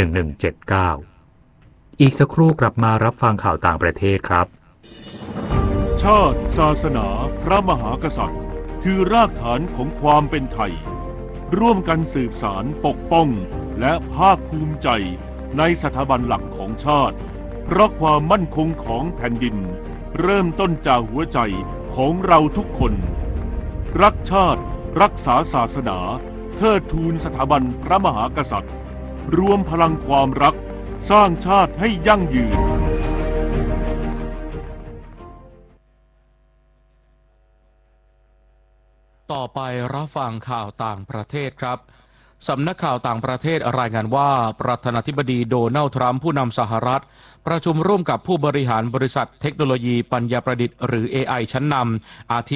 Speaker 10: 1179 อีกสักครู่กลับมารับฟังข่าวต่างประเทศครับ
Speaker 9: ชาติศาสนาพระมหากษัตริย์คือรากฐานของความเป็นไทยร่วมกันสืบสานปกป้องและภาคภูมิใจในสถาบันหลักของชาติเพราะความมั่นคงของแผ่นดินเริ่มต้นจากหัวใจของเราทุกคนรักชาติรักษาศาสนาเทิดทูนสถาบันพระมหากษัตริย์รวมพลังความรักสร้างชาติให้ยั่งยืน
Speaker 2: ต่อไปรับฟังข่าวต่างประเทศครับสำนักข่าวต่างประเทศรายงานว่าประธานาธิบดีโดนัลด์ทรัมป์ผู้นำสหรัฐประชุมร่วมกับผู้บริหารบริษัทเทคโนโลยีปัญญาประดิษฐ์หรือ AI ชั้นนำอาทิ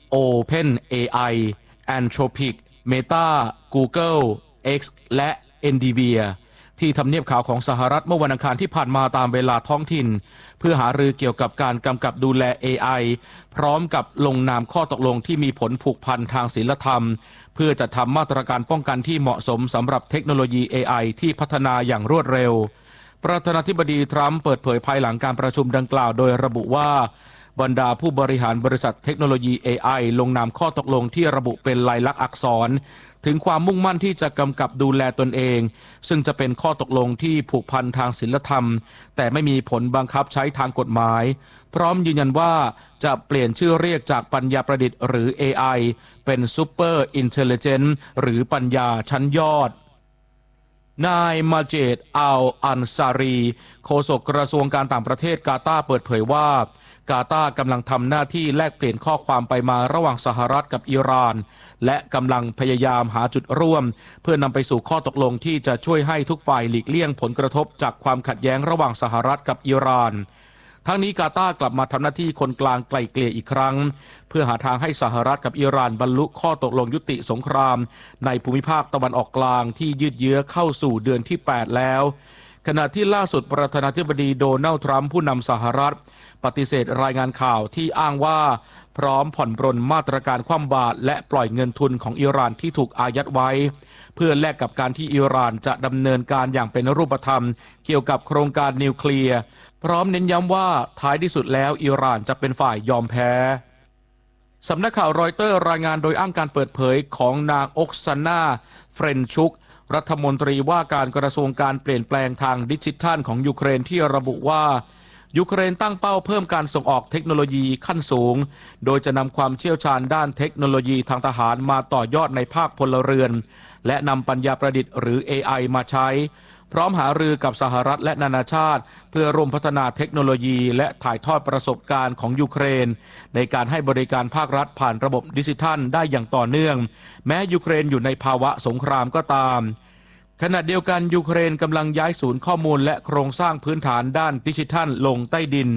Speaker 2: OpenAI Anthropic Meta Google X และ Nvidia ที่ทำเนียบขาวของสหรัฐเมื่อวันอังคารที่ผ่านมาตามเวลาท้องถิ่นเพื่อหารือเกี่ยวกับการกำกับดูแล AI พร้อมกับลงนามข้อตกลงที่มีผลผูกพันทางศีลธรรมเพื่อจัดทำมาตรการป้องกันที่เหมาะสมสำหรับเทคโนโลยี AI ที่พัฒนาอย่างรวดเร็วประธานาธิบดีทรัมป์เปิดเผยภายหลังการประชุมดังกล่าวโดยระบุว่าบรรดาผู้บริหารบริษัทเทคโนโลยี AI ลงนามข้อตกลงที่ระบุเป็นลายลักษณ์อักษรถึงความมุ่งมั่นที่จะกำกับดูแลตนเองซึ่งจะเป็นข้อตกลงที่ผูกพันทางศีลธรรมแต่ไม่มีผลบังคับใช้ทางกฎหมายพร้อมยืนยันว่าจะเปลี่ยนชื่อเรียกจากปัญญาประดิษฐ์หรือ AI เป็น Super Intelligence หรือปัญญาชั้นยอดนายมาเจดอัลอันซารีโฆษกกระทรวงการต่างประเทศกาตาร์เปิดเผยว่ากาตาร์กำลังทำหน้าที่แลกเปลี่ยนข้อความไปมาระหว่างสหรัฐกับอิหร่านและกำลังพยายามหาจุดร่วมเพื่อนำไปสู่ข้อตกลงที่จะช่วยให้ทุกฝ่ายหลีกเลี่ยงผลกระทบจากความขัดแย้งระหว่างสหรัฐกับอิหร่านทั้งนี้กาตาร์กลับมาทำหน้าที่คนกลางไกล่เกลี่ยอีกครั้งเพื่อหาทางให้สหรัฐกับอิหร่านบรรลุข้อตกลงยุติสงครามในภูมิภาคตะวันออกกลางที่ยืดเยื้อเข้าสู่เดือนที่ 8 แล้วขณะที่ล่าสุดประธานาธิบดีโดนัลด์ทรัมป์ผู้นำสหรัฐปฏิเสธรายงานข่าวที่อ้างว่าพร้อมผ่อนปรนมาตรการคว่ำบาตรและปล่อยเงินทุนของอิหร่านที่ถูกอายัดไว้เพื่อแลกกับการที่อิหร่านจะดำเนินการอย่างเป็นรูปธรรมเกี่ยวกับโครงการนิวเคลียร์พร้อมเน้นย้ำว่าท้ายที่สุดแล้วอิหร่านจะเป็นฝ่ายยอมแพ้สำนักข่าวรอยเตอร์รายงานโดยอ้างการเปิดเผยของนางอกซาน่าเฟรนชุกรัฐมนตรีว่าการกระทรวงการเปลี่ยนแปลงทางดิจิทัลของยูเครนที่ระบุว่ายูเครนตั้งเป้าเพิ่มการส่งออกเทคโนโลยีขั้นสูงโดยจะนำความเชี่ยวชาญด้านเทคโนโลยีทางทหารมาต่อยอดในภาคพลเรือนและนำปัญญาประดิษฐ์หรือ AI มาใช้พร้อมหารือกับสหรัฐและนานาชาติเพื่อร่วมพัฒนาเทคโนโลยีและถ่ายทอดประสบการณ์ของยูเครนในการให้บริการภาครัฐผ่านระบบดิจิทัลได้อย่างต่อเนื่องแม้ยูเครนอยู่ในภาวะสงครามก็ตามขณะเดียวกันยูเครนกำลังย้ายศูนย์ข้อมูลและโครงสร้างพื้นฐานด้านดิจิทัลลงใต้ดิน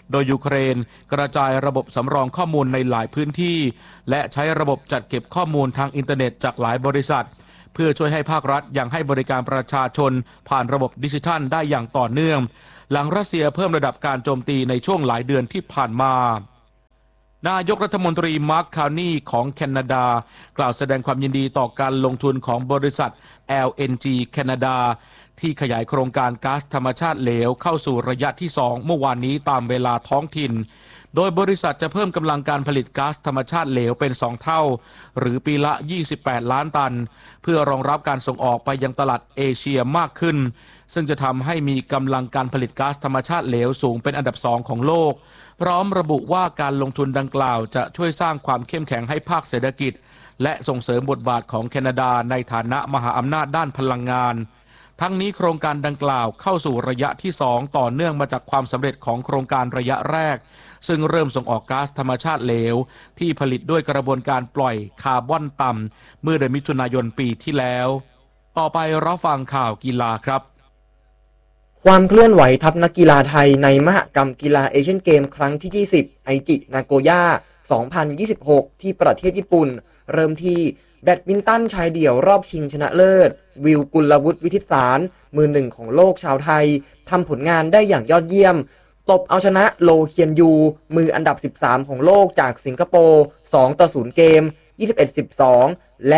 Speaker 2: โดยยูเครนกระจายระบบสำรองข้อมูลในหลายพื้นที่และใช้ระบบจัดเก็บข้อมูลทางอินเทอร์เน็ตจากหลายบริษัทเพื่อช่วยให้ภาครัฐยังให้บริการประชาชนผ่านระบบดิจิทัลได้อย่างต่อเนื่องหลังรัสเซียเพิ่มระดับการโจมตีในช่วงหลายเดือนที่ผ่านมานายกรัฐมนตรีมาร์คคาวนีของแคนาดากล่าวแสดงความยินดีต่อการลงทุนของบริษัท LNG แคนาดาที่ขยายโครงการก๊าซธรรมชาติเหลวเข้าสู่ระยะที่2เมื่อวานนี้ตามเวลาท้องถิ่นโดยบริษัทจะเพิ่มกำลังการผลิตก๊าซธรรมชาติเหลวเป็น2เท่าหรือปีละ28ล้านตันเพื่อรองรับการส่งออกไปยังตลาดเอเชียมากขึ้นซึ่งจะทำให้มีกำลังการผลิตก๊าซธรรมชาติเหลวสูงเป็นอันดับ2ของโลกพร้อมระบุว่าการลงทุนดังกล่าวจะช่วยสร้างความเข้มแข็งให้ภาคเศรษฐกิจและส่งเสริมบทบาทของแคนาดาในฐานะมหาอำนาจด้านพลังงานทั้งนี้โครงการดังกล่าวเข้าสู่ระยะที่2ต่อเนื่องมาจากความสำเร็จของโครงการระยะแรกซึ่งเริ่มส่งออกก๊าซธรรมชาติเหลวที่ผลิตด้วยกระบวนการปล่อยคาร์บอนต่ำเมื่อเดือนมิถุนายนปีที่แล้วต่อไปรับฟังข่าวกีฬาครับ
Speaker 16: ความเคลื่อนไหวทัพนักกีฬาไทยในมหกรรมกีฬาเอเชียนเกมครั้งที่20ไอจินาโกย่า2026ที่ประเทศญี่ปุ่นเริ่มที่แบดมินตันชายเดี่ยวรอบชิงชนะเลิศวิวกุลวุฒิวิทิตสารมือหนึ่งของโลกชาวไทยทำผลงานได้อย่างยอดเยี่ยมตบเอาชนะโลเคียนยูมืออันดับ13ของโลกจากสิงคโปร์2-0เกม 21-12 และ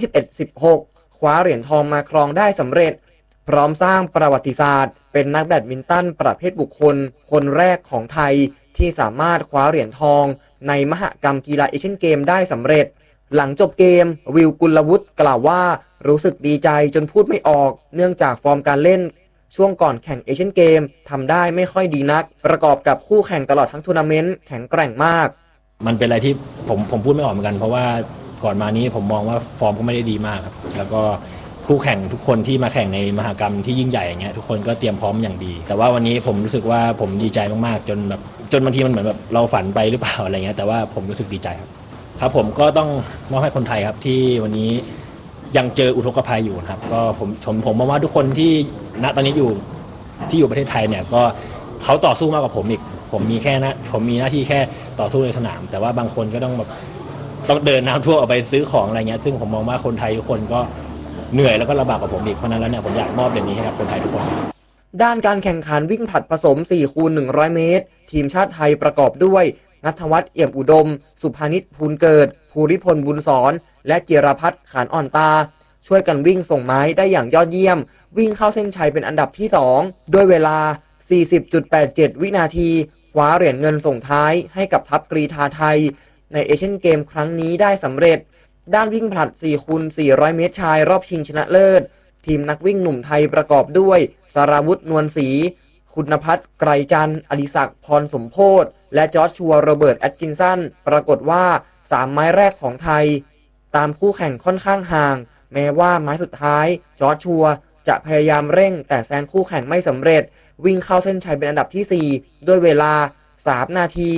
Speaker 16: 21-16 คว้าเหรียญทองมาครองได้สำเร็จพร้อมสร้างประวัติศาสตร์เป็นนักแบดมินตันประเภทบุคคลคนแรกของไทยที่สามารถคว้าเหรียญทองในมหกรรมกีฬาเอเชียนเกมได้สำเร็จหลังจบเกมวิวกุลวุฒิกล่าวว่ารู้สึกดีใจจนพูดไม่ออกเนื่องจากฟอร์มการเล่นช่วงก่อนแข่งเอเชียนเกมทำได้ไม่ค่อยดีนักประกอบกับคู่แข่งตลอดทั้งทัวร์นาเมนต์แข็งแกร่งมาก
Speaker 17: มันเป็นอะไรที่ผมพูดไม่ออกเหมือนกันเพราะว่าก่อนมานี้ผมมองว่าฟอร์มก็ไม่ได้ดีมากครับแล้วก็คู่แข่งทุกคนที่มาแข่งในมหกรรมที่ยิ่งใหญ่อย่างเงี้ยทุกคนก็เตรียมพร้อมอย่างดีแต่ว่าวันนี้ผมรู้สึกว่าผมดีใจมากๆจนบางทีมันเหมือนแบบเราฝันไปหรือเปล่าอะไรเงี้ยแต่ว่าผมรู้สึกดีใจครับผมก็ต้องมอบให้คนไทยครับที่วันนี้ยังเจออุทกภัยอยู่ครับก็ผมมองว่าทุกคนที่ณตอนนี้อยู่ประเทศไทยเนี่ยก็เขาต่อสู้มากกว่าผมอีกผมมีหน้าที่แค่ต่อสู้ในสนามแต่ว่าบางคนก็ต้องเดินน้ำท่วมออกไปซื้อของอะไรเงี้ยซึ่งผมมองว่าคนไทยทุกคนก็เหนื่อยแล้วก็ลำบากกว่าผมอีกเพราะนั้นแล้วเนี่ยผมอยากมอบเหรียญนี้ให้กับคนไทยทุกคน
Speaker 16: ด้านการแข่งขันวิ่งผลัดผสม 4x100 เมตรทีมชาติไทยประกอบด้วยณัฐวัฒน์เอี่ยมอุดมสุภานิชภูลเกิดภูริพลบุญสอนและจิรพัฒน์ขานอ่อนตาช่วยกันวิ่งส่งไม้ได้อย่างยอดเยี่ยมวิ่งเข้าเส้นชัยเป็นอันดับที่2ด้วยเวลา 40.87 วินาทีคว้าเหรียญเงินส่งท้ายให้กับทัพกรีฑาไทยในเอเชียนเกมครั้งนี้ได้สำเร็จด้านวิ่งผลัด 4x400 เมตรชายรอบชิงชนะเลิศทีมนักวิ่งหนุ่มไทยประกอบด้วยสราวุธนวลศรีคุณพัฒน์ไกรจันทร์อดิศักดิ์พรสมโพธิ์และจอร์จชัวโรเบิร์ตแอตกินสันปรากฏว่า3ไม้แรกของไทยตามคู่แข่งค่อนข้างห่างแม้ว่าไม้สุดท้ายจอร์จชัวจะพยายามเร่งแต่แซงคู่แข่งไม่สำเร็จวิ่งเข้าเส้นชัยเป็นอันดับที่4ด้วยเวลา3นาที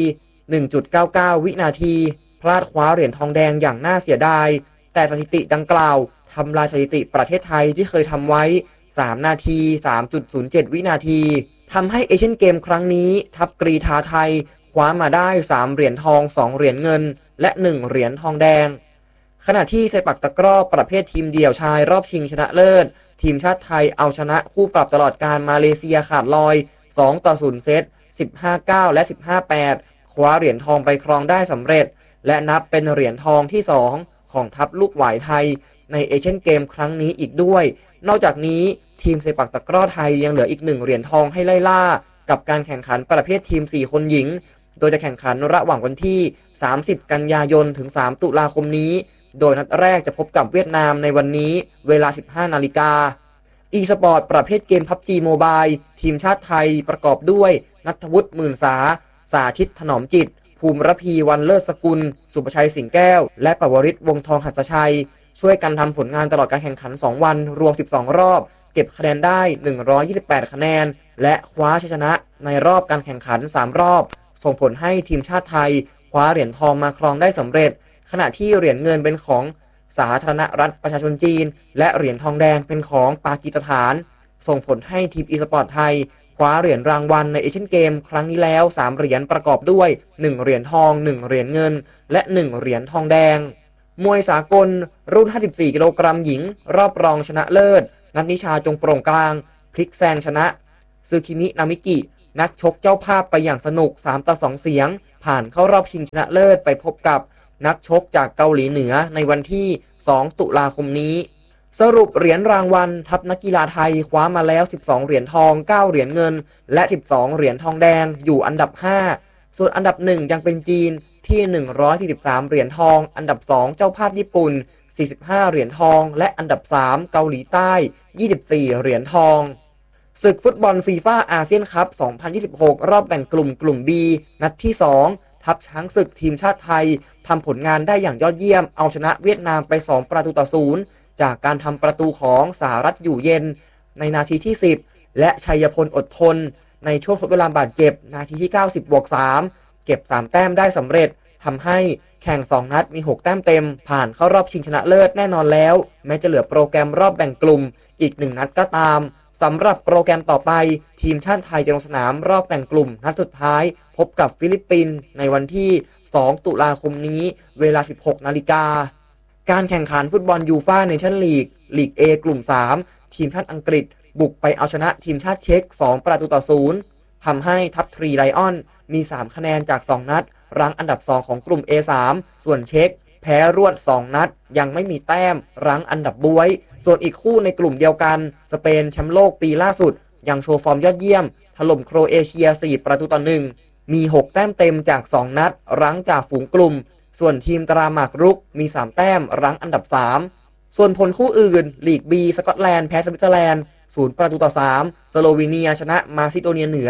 Speaker 16: 1.99 วินาทีพลาดคว้าเหรียญทองแดงอย่างน่าเสียดายแต่สถิติดังกล่าวทำลายสถิติประเทศไทยที่เคยทำไว้3นาที 3.07 วินาทีทำให้เอเชียนเกมครั้งนี้ทัพกรีฑาไทยคว้ามาได้3เหรียญทอง2เหรียญเงินและ1เหรียญทองแดงขณะที่เซปักตะกร้อประเภททีมเดี่ยวชายรอบชิงชนะเลิศทีมชาติไทยเอาชนะคู่ปรับตลอดการมาเลเซียขาดลอย2-0เซต 15-9 และ 15-8 คว้าเหรียญทองไปครองได้สำเร็จและนับเป็นเหรียญทองที่2ของทัพลูกหวายไทยในเอเชียนเกมครั้งนี้อีกด้วยนอกจากนี้ทีมเซปักตะกร้อไทยยังเหลืออีก1เหรียญทองให้ไล่ล่ากับการแข่งขันประเภททีม4คนหญิงโดยจะแข่งขันระหว่างวันที่30กันยายนถึง3ตุลาคมนี้โดยนัดแรกจะพบกับเวียดนามในวันนี้เวลา 15 นาฬิกาอีสปอร์ตประเภทเกม PUBG Mobile ทีมชาติไทยประกอบด้วยณัฐวุฒิหมื่นสาธิตถนอมจิตภูมิระพีวันเลิศสกุลสุภชัยสิงห์แก้วและปวริศวงศ์ทองหัสชัยช่วยกันทำผลงานตลอดการแข่งขัน2วันรวม12รอบเก็บคะแนนได้128คะแนนและคว้าชัยชนะในรอบการแข่งขัน3รอบส่งผลให้ทีมชาติไทยคว้าเหรียญทองมาครองได้สำเร็จขณะที่เหรียญเงินเป็นของสาธารณรัฐประชาชนจีนและเหรียญทองแดงเป็นของปากีสถานส่งผลให้ทีมอีสปอร์ตไทยคว้าเหรียญรางวัลในเอเชียนเกมครั้งนี้แล้ว3เหรียญประกอบด้วย1เหรียญทอง1เหรียญเงินและ1เหรียญทองแดงมวยสากลรุ่น54กิโลกรัมหญิงรอบรองชนะเลิศนัทนิชาจงโปร่งกลางพลิกแซงชนะซึคิมินามิกินักชกเจ้าภาพไปอย่างสนุก3-2เสียงผ่านเข้ารอบชิงชนะเลิศไปพบกับนักชกจากเกาหลีเหนือในวันที่2ตุลาคมนี้สรุปเหรียญรางวัลทัพนักกีฬาไทยคว้ามาแล้ว12เหรียญทอง9เหรียญเงินและ12เหรียญทองแดงอยู่อันดับ5ส่วนอันดับ1ยังเป็นจีนที่143เหรียญทองอันดับ2เจ้าภาพญี่ปุ่น45เหรียญทองและอันดับ3เกาหลีใต้24เหรียญทองศึกฟุตบอลฟีฟ่าอาเซียนคัพ2026รอบแบ่งกลุ่ม B นัดที่2ทัพช้างศึกทีมชาติไทยทำผลงานได้อย่างยอดเยี่ยมเอาชนะเวียดนามไป2-0จากการทำประตูของสหรัฐอยู่เย็นในนาทีที่10และชัยพลอดทนในช่วงทดเวลาบาดเจ็บนาทีที่90+3เก็บ3แต้มได้สำเร็จทำให้แข่ง2นัดมี6แต้มเต็มผ่านเข้ารอบชิงชนะเลิศแน่นอนแล้วแม้จะเหลือโปรแกรมรอบแบ่งกลุ่มอีก1นัดก็ตามสำหรับโปรแกรมต่อไปทีมชาติไทยจะลงสนามรอบแบ่งกลุ่มนัดสุดท้ายพบกับฟิลิปปินส์ในวันที่2ตุลาคมนี้เวลา 16 นาฬิกาการแข่งขันฟุตบอลยูฟ่าเนชั่นลีก A กลุ่ม3ทีมชาติอังกฤษบุกไปเอาชนะทีมชาติเช็ก2-0ทำให้ทัพทรีไลออนมี3คะแนนจาก2นัดรั้งอันดับ2ของกลุ่ม A3 ส่วนเช็กแพ้รวด2นัดยังไม่มีแต้มรั้งอันดับบ๊วยส่วนอีกคู่ในกลุ่มเดียวกันสเปนแชมป์โลกปีล่าสุดยังโชว์ฟอร์มยอดเยี่ยมถล่มโครเอเชีย4-1มี6แต้มเต็มจาก2นัดรั้งจากฝูงกลุ่มส่วนทีมตราหมากรุกมี3แต้มรั้งอันดับ3ส่วนผลคู่อื่นลีก B สกอตแลนด์แพ้สวิตเซอร์แลนด์0-3สโลวีเนียชนะมาซิโดเนียเหนือ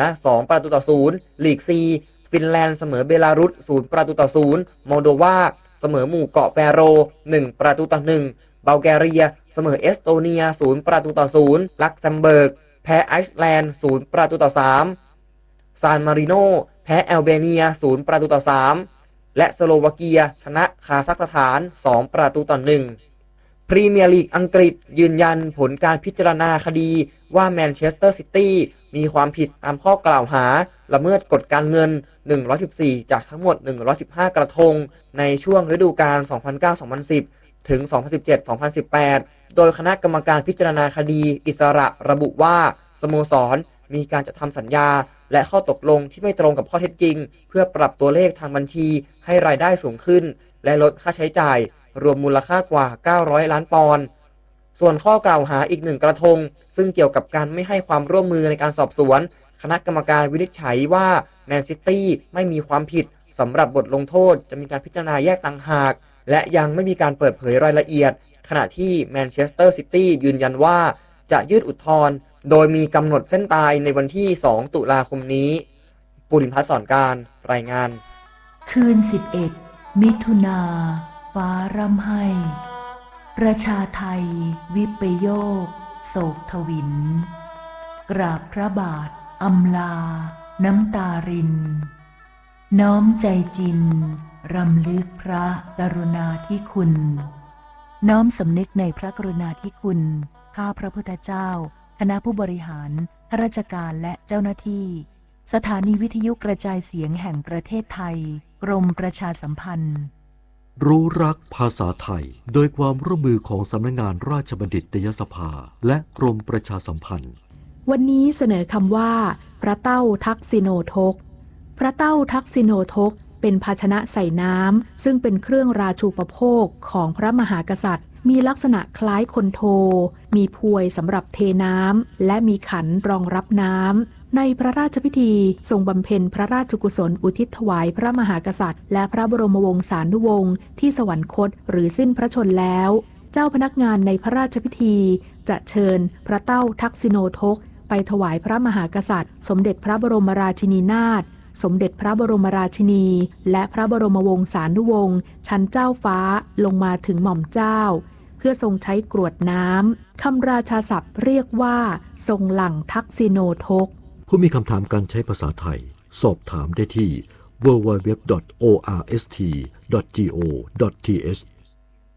Speaker 16: 2-0ลีก C ฟินแลนด์เสมอเบลารุส0-0โมลโดวาเสมอหมู่เกาะแฟโร1-1บัลแกเรียเสมอเอสโตเนีย0-0ลักเซมเบิร์กแพ้ไอซ์แลนด์0-3ซานมาริโนแพ้แอลเบเนีย0-3และสโลวาเกียชนะคาซัคสถาน2-1พรีเมียร์ลีกอังกฤษยืนยันผลการพิจารณาคดีว่าแมนเชสเตอร์ซิตี้มีความผิดตามข้อกล่าวหาละเมิดกฎการเงิน114จากทั้งหมด115กระทงในช่วงฤดูกาล 2009-2010 ถึง 2017-2018 โดยคณะกรรมการพิจารณาคดีอิสระระบุว่าสโมสรมีการจัดทำสัญญาและข้อตกลงที่ไม่ตรงกับข้อเท็จจริงเพื่อปรับตัวเลขทางบัญชีให้รายได้สูงขึ้นและลดค่าใช้จ่ายรวมมูลค่ากว่า900ล้านปอนด์ส่วนข้อกล่าวหาอีก1กระทงซึ่งเกี่ยวกับการไม่ให้ความร่วมมือในการสอบสวนคณะกรรมการวินิจฉัยว่าแมนซิตี้ไม่มีความผิดสำหรับบทลงโทษจะมีการพิจารณาแยกต่างหากและยังไม่มีการเปิดเผยรายละเอียดขณะที่แมนเชสเตอร์ซิตี้ยืนยันว่าจะยื่นอุทธรณ์โดยมีกำหนดเส้นตายในวันที่2ตุลาคมนี้ปุริพัฒน์สอนการรายงาน
Speaker 18: คืน11มิถุนาฟ้าร่ำไห้ประชาไทยวิปโยคโศกทวินกราบพระบาทอำลาน้ำตารินน้อมใจจินรำลึกพระกรุณาธิคุณน้อมสำนึกในพระกรุณาธิคุณข้าพระพุทธเจ้าคณะผู้บริหารข้าราชการและเจ้าหน้าที่สถานีวิทยุกระจายเสียงแห่งประเทศไทยกรมประชาสัมพันธ์
Speaker 19: รู้รักภาษาไทยโดยความร่วมมือของสำนักงานราชบัณฑิตยสภาและกรมประชาสัมพันธ์
Speaker 20: วันนี้เสนอคำว่าพระเต้าทักษิโนทกพระเต้าทักษิโนทกเป็นภาชนะใส่น้ำซึ่งเป็นเครื่องราชูปโภคของพระมหากษัตริย์มีลักษณะคล้ายคนโทมีพวยสำหรับเทน้ำและมีขันรองรับน้ำในพระราชพิธีทรงบำเพ็ญพระราชกุศลอุทิศถวายพระมหากษัตริย์และพระบรมวงศานุวงศ์ที่สวรรคตหรือสิ้นพระชนม์แล้วเจ้าพนักงานในพระราชพิธีจะเชิญพระเต้าทักษิโนทกไปถวายพระมหากษัตริย์สมเด็จพระบรมราชินีนาถสมเด็จพระบรมราชินีและพระบรมวงศานุวงศ์ชั้นเจ้าฟ้าลงมาถึงหม่อมเจ้าเพื่อทรงใช้กรวดน้ำคำราชาศัพท์เรียกว่าทรงหลั่งทักษิโนทก
Speaker 19: ผู้มีคำถามการใช้ภาษาไทยสอบถามได้ที่ www.orst.go.th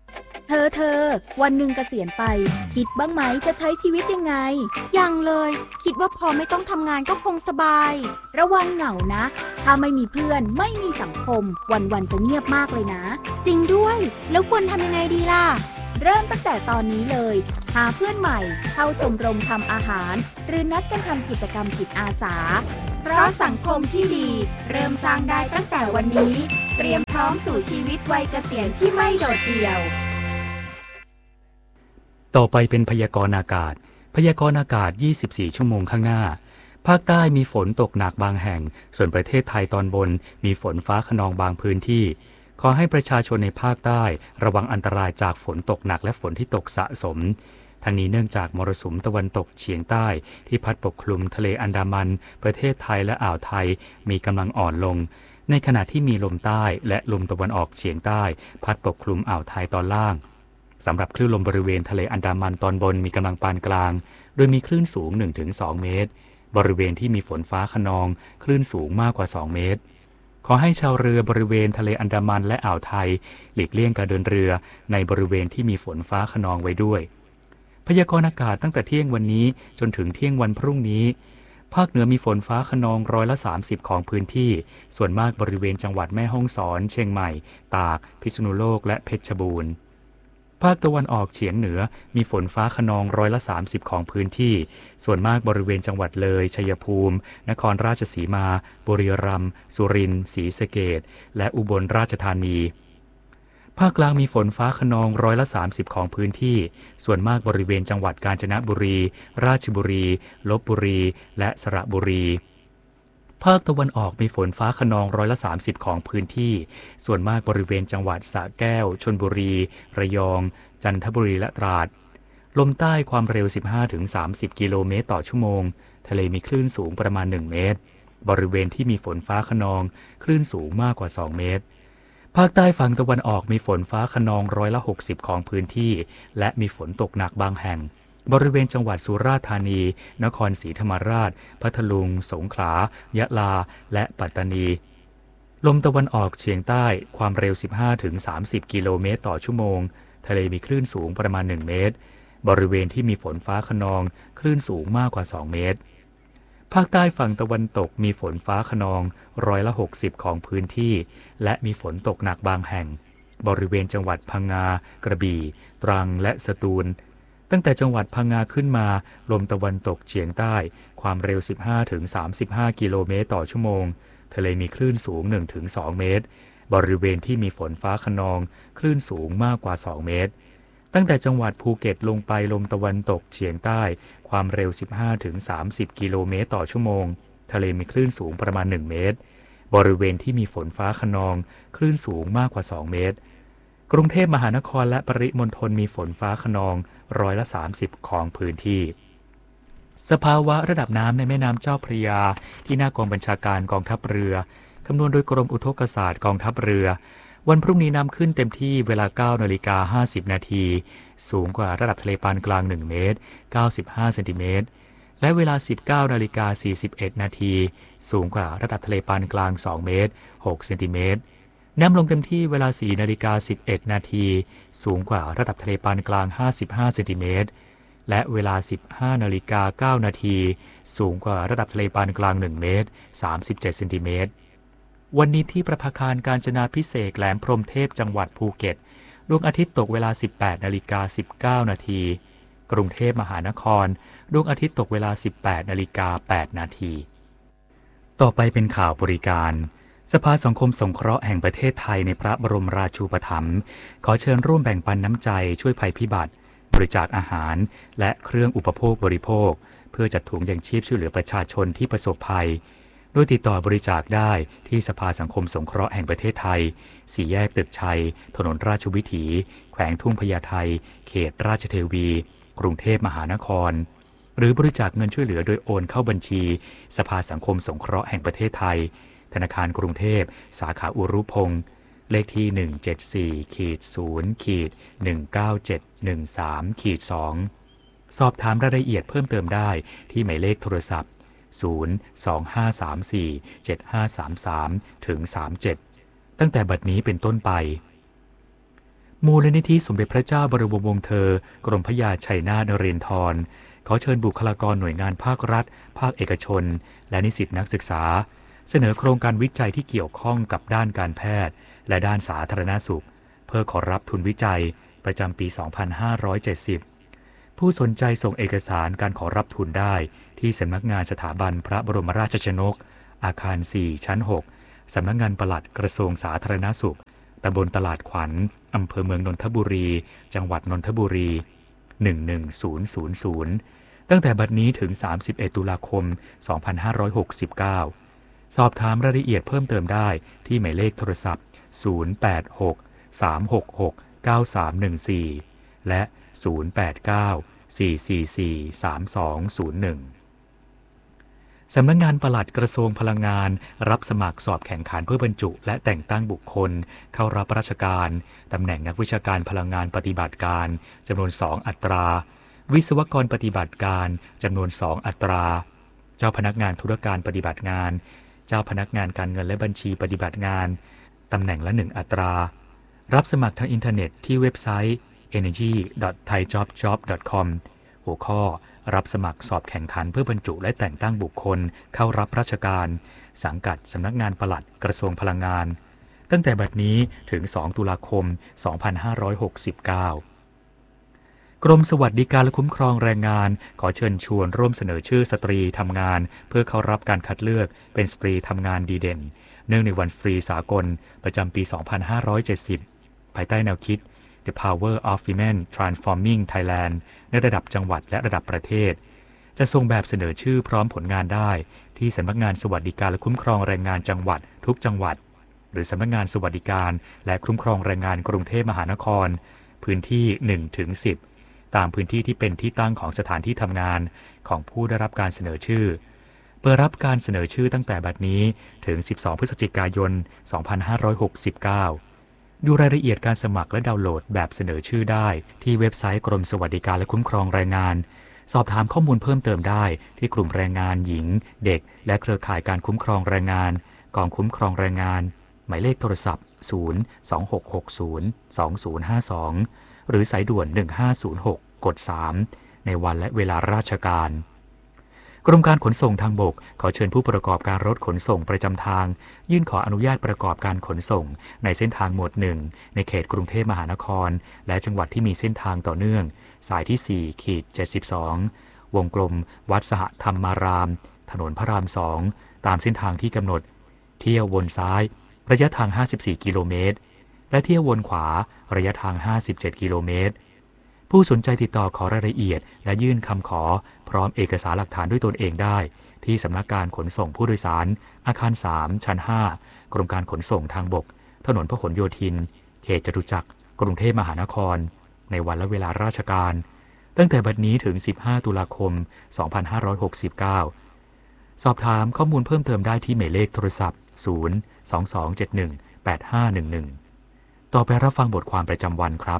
Speaker 21: เธอวันหนึ่งเกษียณไปคิดบ้างไหมจะใช้ชีวิตยังไงยังเลยคิดว่าพอไม่ต้องทำงานก็คงสบายระวังเหงานะถ้าไม่มีเพื่อนไม่มีสังคมวันๆจะเงียบมากเลยนะจริงด้วยแล้วควรทำยังไงดีล่ะเริ่มตั้งแต่ตอนนี้เลยหาเพื่อนใหม่เข้าชมรมทำอาหารหรือนัดกันทำกิจกรรมจิตอาสาเพราะสังคมที่ดีเริ่มสร้างได้ตั้งแต่วันนี้เตรียมพร้อมสู่ชีวิตวัยเกษียณที่ไม่โดดเดี่ยว
Speaker 10: ต่อไปเป็นพยากรณ์อากาศพยากรณ์อากาศ24ชั่วโมงข้างหน้าภาคใต้มีฝนตกหนักบางแห่งส่วนประเทศไทยตอนบนมีฝนฟ้าคะนองบางพื้นที่ขอให้ประชาชนในภาคใต้ระวังอันตรายจากฝนตกหนักและฝนที่ตกสะสมทั้งนี้เนื่องจากมรสุมตะวันตกเฉียงใต้ที่พัดปกคลุมทะเลอันดามันประเทศไทยและอ่าวไทยมีกำลังอ่อนลงในขณะที่มีลมใต้และลมตะวันออกเฉียงใต้พัดปกคลุมอ่าวไทยตอนล่างสำหรับคลื่นลมบริเวณทะเลอันดามันตอนบนมีกำลังปานกลางโดยมีคลื่นสูง 1-2 เมตรบริเวณที่มีฝนฟ้าคะนองคลื่นสูงมากกว่า2 เมตรขอให้ชาวเรือบริเวณทะเลอันดามันและอ่าวไทยหลีกเลี่ยงการเดินเรือในบริเวณที่มีฝนฟ้าคะนองไว้ด้วยพยากรณ์อากาศตั้งแต่เที่ยงวันนี้จนถึงเที่ยงวันพรุ่งนี้ภาคเหนือมีฝนฟ้าคะนอง30%ของพื้นที่ส่วนมากบริเวณจังหวัดแม่ฮ่องสอนเชียงใหม่ตากพิษณุโลกและเพชรบูรณ์ภาคตะวันออกเฉียงเหนือมีฝนฟ้าคะนอง30%ของพื้นที่ส่วนมากบริเวณจังหวัดเลยชัยภูมินครราชสีมาบุรีรัมย์สุรินทร์ศรีสะเกษและอุบลราชธานีภาคกลางมีฝนฟ้าคะนอง30%ของพื้นที่ส่วนมากบริเวณจังหวัดกาญจนบุรีราชบุรีลพบุรีและสระบุรีภาคตะวันออกมีฝนฟ้าคะนอง30%ของพื้นที่ส่วนมากบริเวณจังหวัดสระแก้วชลบุรีระยองจันทบุรีและตราดลมใต้ความเร็ว 15-30 กิโลเมตรต่อชั่วโมงทะเลมีคลื่นสูงประมาณ1 เมตรบริเวณที่มีฝนฟ้าคะนองคลื่นสูงมากกว่า2 เมตรภาคใต้ฝั่งตะวันออกมีฝนฟ้าคะนอง60%ของพื้นที่และมีฝนตกหนักบางแห่งบริเวณจังหวัดสุราษฎร์ธานีนครศรีธรรมราชพัทลุงสงขลายะลาและปัตตานีลมตะวันออกเฉียงใต้ความเร็ว 15-30 กิโลเมตรต่อชั่วโมงทะเลมีคลื่นสูงประมาณ1 เมตรบริเวณที่มีฝนฟ้าคะนองคลื่นสูงมากกว่า2 เมตรภาคใต้ฝั่งตะวันตกมีฝนฟ้าคะนอง60%ของพื้นที่และมีฝนตกหนักบางแห่งบริเวณจังหวัดพังงากระบี่ตรังและสตูลตั้งแต่จังหวัดพังงาขึ้นมาลมตะวันตกเฉียงใต้ความเร็ว 15-35 กิโลเมตรต่อชั่วโมงทะเลมีคลื่นสูง 1-2 เมตรบริเวณที่มีฝนฟ้าคะนองคลื่นสูงมากกว่า2 เมตรตั้งแต่จังหวัดภูเก็ตลงไปลมตะวันตกเฉียงใต้ความเร็ว 15-30 กิโลเมตรต่อชั่วโมงทะเลมีคลื่นสูงประมาณ1 เมตรบริเวณที่มีฝนฟ้าคะนองคลื่นสูงมากกว่า2 เมตรกรุงเทพมหานครและปริมณฑลมีฝนฟ้าคะนอง30%ของพื้นที่สภาวะระดับน้ำในแม่น้ำเจ้าพระยาที่หน้ากองบัญชาการกองทัพเรือคำนวณโดยกรมอุทกศาสตร์กองทัพเรือวันพรุ่งนี้น้ำขึ้นเต็มที่เวลา 9:50 นาทีสูงกว่าระดับทะเลปานกลาง1 เมตร95 เซนติเมตรและเวลา 19:41 นาทีสูงกว่าระดับทะเลปานกลาง2 เมตร6 เซนติเมตรน้ำลงเต็มที่เวลา 4:11 นาทีสูงกว่าระดับทะเลปานกลาง55 เซนติเมตรและเวลา 15:09 นาทีสูงกว่าระดับทะเลปานกลาง1 เมตร37 เซนติเมตรวันนี้ที่ประภาคารกาญจนาภิเษกแหลมพรหมเทพจังหวัดภูเก็ตดวงอาทิตย์ตกเวลา 18:19 นาทีกรุงเทพมหานครดวงอาทิตย์ตกเวลา 18:08 นาทีต่อไปเป็นข่าวบริการสภาสังคมสงเคราะห์แห่งประเทศไทยในพระบรมราชูปถัมภ์ขอเชิญร่วมแบ่งปันน้ำใจช่วยภัยพิบัติบริจาคอาหารและเครื่องอุปโภคบริโภคเพื่อจัดถุงยังชีพช่วยเหลือประชาชนที่ประสบภัยโดยติดต่อบริจาคได้ที่สภาสังคมสงเคราะห์แห่งประเทศไทย4 แยกตึกชัยถนนราชวิถีแขวงทุ่งพญาไทเขตราชเทวีกรุงเทพมหานครหรือบริจาคเงินช่วยเหลือโดยโอนเข้าบัญชีสภาสังคมสงเคราะห์แห่งประเทศไทยธนาคารกรุงเทพสาขาอุรุพงศ์เลขที่174-0-19713-2สอบถามรายละเอียดเพิ่มเติมได้ที่หมายเลขโทรศัพท์025347533-37ตั้งแต่บัดนี้เป็นต้นไปมูลนิธิสมเด็จพระเจ้าบรมวงศ์เธอกรมพระยาชัยนาทนเรนทรขอเชิญบุคลากรหน่วยงานภาครัฐภาคเอกชนและนิสิตนักศึกษาเสนอโครงการวิจัยที่เกี่ยวข้องกับด้านการแพทย์และด้านสาธารณสุขเพื่อขอรับทุนวิจัยประจำปี 2570 ผู้สนใจส่งเอกสารการขอรับทุนได้ที่สำนักงานสถาบันพระบรมราชชนกอาคาร 4 ชั้น 6 สำนักงานปลัดกระทรวงสาธารณสุขตำบลตลาดขวัญอำเภอเมืองนนทบุรีจังหวัดนนทบุรี 11000 ตั้งแต่บัดนี้ถึง 31 ตุลาคม 2569 สอบถามรายละเอียดเพิ่มเติมได้ที่หมายเลขโทรศัพท์ 086-366-9314 และ 089-444-3201 สำนักงานปลัดกระทรวงพลังงานรับสมัครสอบแข่งขันเพื่อบรรจุและแต่งตั้งบุคคลเข้ารับราชการตำแหน่งนักวิชาการพลังงานปฏิบัติการจำนวน 2 อัตราวิศวกรปฏิบัติการจำนวน 2 อัตราเจ้าพนักงานธุรการปฏิบัติงานเจ้าพนักงานการเงินและบัญชีปฏิบัติงานตำแหน่งละ 1 อัตรารับสมัครทางอินเทอร์เน็ตที่เว็บไซต์ energy.thaijobjob.com หัวข้อรับสมัครสอบแข่งขันเพื่อบรรจุและแต่งตั้งบุคคลเข้ารับราชการสังกัดสำนักงานปลัดกระทรวงพลังงานตั้งแต่บัดนี้ถึง 2 ตุลาคม 2569 กรมสวัสดิการและคุ้มครองแรงงานขอเชิญชวนร่วมเสนอชื่อสตรีทำงานเพื่อเข้ารับการคัดเลือกเป็นสตรีทำงานดีเด่นเนื่องในวันสตรีสากลประจำปี 2570 ภายใต้แนวคิดThe Power of Women Transforming Thailand ในระดับจังหวัดและระดับประเทศจะส่งแบบเสนอชื่อพร้อมผลงานได้ที่สำนักงานสวัสดิการและคุ้มครองแรงงานจังหวัดทุกจังหวัดหรือสำนักงานสวัสดิการและคุ้มครองแรงงานกรุงเทพมหานครพื้นที่ 1-10 ตามพื้นที่ที่เป็นที่ตั้งของสถานที่ทำงานของผู้ได้รับการเสนอชื่อเปิดรับการเสนอชื่อตั้งแต่บัดนี้ถึง 12 พฤศจิกายน 2569 ดูรายละเอียดการสมัครและดาวน์โหลดแบบเสนอชื่อได้ที่เว็บไซต์กรมสวัสดิการและคุ้มครองแรงงานสอบถามข้อมูลเพิ่มเติมได้ที่กลุ่มแรงงานหญิงเด็กและเครือข่ายการคุ้มครองแรงงานกองคุ้มครองแรงงานหมายเลขโทรศัพท์ 026602052 หรือสายด่วน 1506 กด 3 ในวันและเวลาราชการกรมการขนส่งทางบกขอเชิญผู้ประกอบการรถขนส่งประจำทางยื่นขออนุญาตประกอบการขนส่งในเส้นทางหมวด 1ในเขตกรุงเทพมหานครและจังหวัดที่มีเส้นทางต่อเนื่องสายที่ 4-72 วงกลมวัดสหธรรมารามถนนพระราม 2 ตามเส้นทางที่กำหนดเที่ยววนซ้ายระยะทาง 54 กิโลเมตรและเที่ยววนขวาระยะทาง 57 กิโลเมตรผู้สนใจติดต่อขอรายละเอียดและยื่นคำขอพร้อมเอกสารหลักฐานด้วยตนเองได้ที่สำนักการขนส่งผู้โดยสารอาคาร 3 ชั้น 5 กรมการขนส่งทางบกถนนพหลโยธินเขตจตุจักรกรุงเทพมหานครในวันและเวลาราชการตั้งแต่บัดนี้ถึง 15 ตุลาคม 2569 สอบถามข้อมูลเพิ่มเติมได้ที่หมายเลขโทรศัพท์ 022718511 ต่อไปรับฟังบทความประจำวันครับ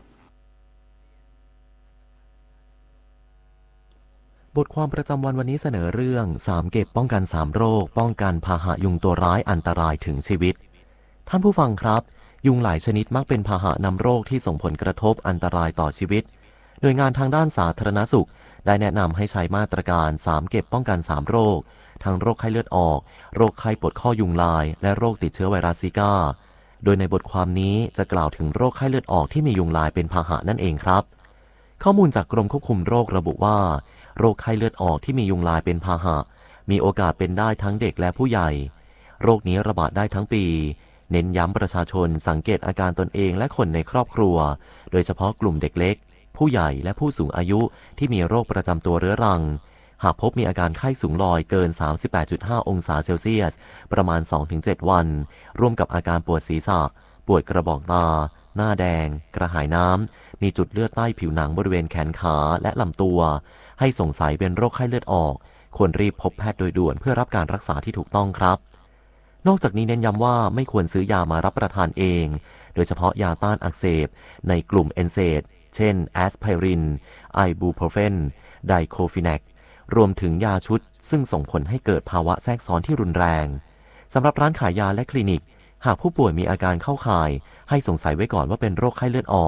Speaker 1: บทความประจำวันนี้เสนอเรื่อง3เก็บป้องกัน3โรคป้องกันพาหะยุงตัวร้ายอันตรายถึงชีวิตท่านผู้ฟังครับยุงหลายชนิดมักเป็นพาหะนำโรคที่ส่งผลกระทบอันตรายต่อชีวิตหน่วยงานทางด้านสาธารณสุขได้แนะนำให้ใช้มาตรการ3เก็บป้องกัน3โรคทั้งโรคไข้เลือดออกโรคไข้ปวดข้อยุงลายและโรคติดเชื้อไวรัสซิก้าโดยในบทความนี้จะกล่าวถึงโรคไข้เลือดออกที่มียุงลายเป็นพาหะนั่นเองครับข้อมูลจากกรมควบคุมโรคระบุว่าโรคไข้เลือดออกที่มียุงลายเป็นพาหะมีโอกาสเป็นได้ทั้งเด็กและผู้ใหญ่โรคนี้ระบาดได้ทั้งปีเน้นย้ำประชาชนสังเกตอาการตนเองและคนในครอบครัวโดยเฉพาะกลุ่มเด็กเล็กผู้ใหญ่และผู้สูงอายุที่มีโรคประจำตัวเรื้อรังหากพบมีอาการไข้สูงลอยเกิน 38.5 องศาเซลเซียสประมาณ 2-7 วันร่วมกับอาการปวดศีรษะปวดกระบอกตาหน้าแดงกระหายน้ำมีจุดเลือดใต้ผิวหนังบริเวณแขนขาและลำตัวให้สงสัยเป็นโรคไข้เลือดออกควรรีบพบแพทย์โดยด่วนเพื่อรับการรักษาที่ถูกต้องครับนอกจากนี้เน้นย้ำว่าไม่ควรซื้อยามารับประทานเองโดยเฉพาะยาต้านอักเสบในกลุ่มเอนเซดเช่นแอสไพรินไอบูโพรเฟนไดโคฟิแนกรวมถึงยาชุดซึ่งส่งผลให้เกิดภาวะแทรกซ้อนที่รุนแรงสำหรับร้านขายยาและคลินิกหากผู้ป่วยมีอาการเข้าข่ายให้สงสัยไว้ก่อนว่าเป็นโรคไข้เลือดออก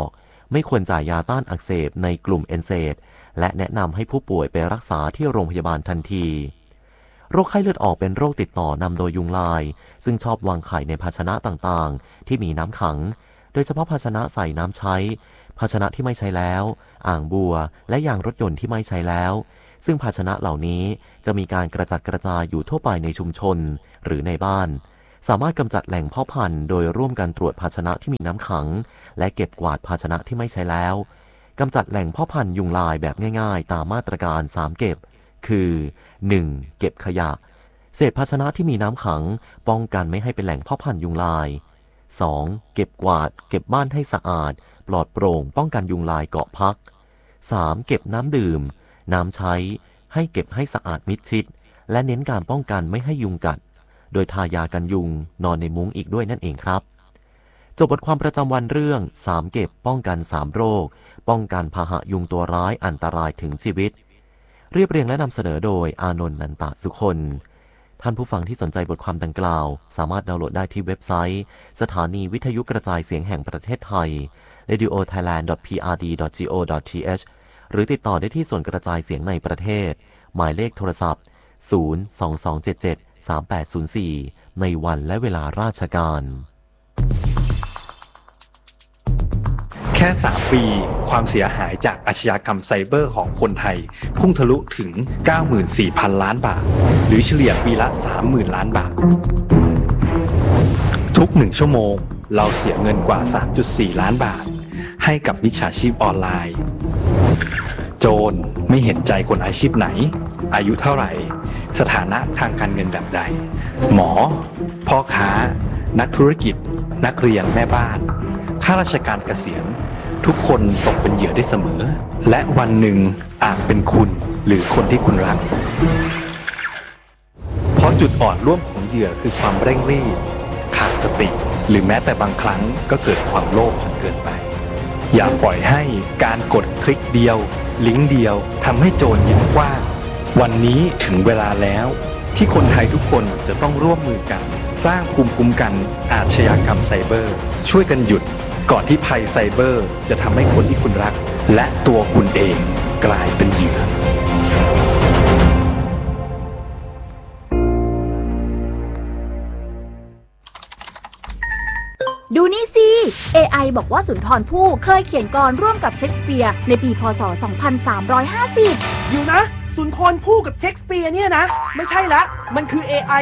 Speaker 1: ไม่ควรจ่ายยาต้านอักเสบในกลุ่มเอนเซดและแนะนำให้ผู้ป่วยไปรักษาที่โรงพยาบาลทันทีโรคไข้เลือดออกเป็นโรคติดต่อนำโดยยุงลายซึ่งชอบวางไข่ในภาชนะต่างๆที่มีน้ำขังโดยเฉพาะภาชนะใส่น้ำใช้ภาชนะที่ไม่ใช้แล้วอ่างบัวและยางรถยนต์ที่ไม่ใช้แล้วซึ่งภาชนะเหล่านี้จะมีการกระจัดกระจายอยู่ทั่วไปในชุมชนหรือในบ้านสามารถกำจัดแหล่งเพาะพันธุ์โดยร่วมกันตรวจภาชนะที่มีน้ำขังและเก็บกวาดภาชนะที่ไม่ใช้แล้วกำจัดแหล่งเพาะพันธุ์ยุงลายแบบง่ายๆตามมาตรการ3เก็บคือ 1. เก็บขยะเศษภาชนะที่มีน้ำขังป้องกันไม่ให้เป็นแหล่งเพาะพันธุ์ยุงลาย 2. เก็บกวาดเก็บบ้านให้สะอาดปลอดโปร่งป้องกันยุงลายเกาะพัก 3. เก็บน้ำดื่มน้ำใช้ให้เก็บให้สะอาดมิดชิดและเน้นการป้องกันไม่ให้ยุงกัดโดยทายากันยุงนอนในมุ้งอีกด้วยนั่นเองครับจบบทความประจำวันเรื่อง3เก็บป้องกัน3โรคป้องกันพาหะยุงตัวร้ายอันตรายถึงชีวิตเรียบเรียงและนำเสนอโดยอานนท์นันตะสุคนท่านผู้ฟังที่สนใจบทความดังกล่าวสามารถดาวน์โหลดได้ที่เว็บไซต์สถานีวิทยุกระจายเสียงแห่งประเทศไทย radiothailand.prd.go.th หรือติดต่อได้ที่ส่วนกระจายเสียงในประเทศหมายเลขโทรศัพท์ 022773804 ในวันและเวลาราชการ
Speaker 3: แค่ 3 ปีความเสียหายจากอาชญากรรมไซเบอร์ของคนไทยพุ่งทะลุถึง 94,000 ล้านบาทหรือเฉลี่ยปีละ 30,000 ล้านบาททุก1ชั่วโมงเราเสียเงินกว่า 3.4 ล้านบาทให้กับมิจฉาชีพออนไลน์โจรไม่เห็นใจคนอาชีพไหนอายุเท่าไหร่สถานะทางการเงินแบบใดหมอพ่อค้านักธุรกิจนักเรียนแม่บ้านข้าราชการเกษียณทุกคนตกเป็นเหยื่อได้เสมอและวันหนึ่งอาจเป็นคุณหรือคนที่คุณรักเพราะจุดอ่อนร่วมของเหยื่อคือความเร่งรีบขาดสติหรือแม้แต่บางครั้งก็เกิดความโลภจนเกินไปอย่าปล่อยให้การกดคลิกเดียวลิงก์เดียวทำให้โจรยิ้มกว้างวันนี้ถึงเวลาแล้วที่คนไทยทุกคนจะต้องร่วมมือกันสร้างภูมิคุ้มกันอาชญากรรมไซเบอร์ช่วยกันหยุดก่อนที่ภัยไซเบอร์จะทำให้คนที่คุณรักและตัวคุณเองกลายเป็นเหยื่อ
Speaker 21: ดูนี่สิ AI บอกว่าสุนทรภู่เคยเขียนกลอนร่วมกับเชคสเปียร์ในปีพ.ศ. 2350
Speaker 22: อยู่นะสุนทรภู่กับเชคสเปียร์เนี่ยนะไม่ใช่ละมันคือ AI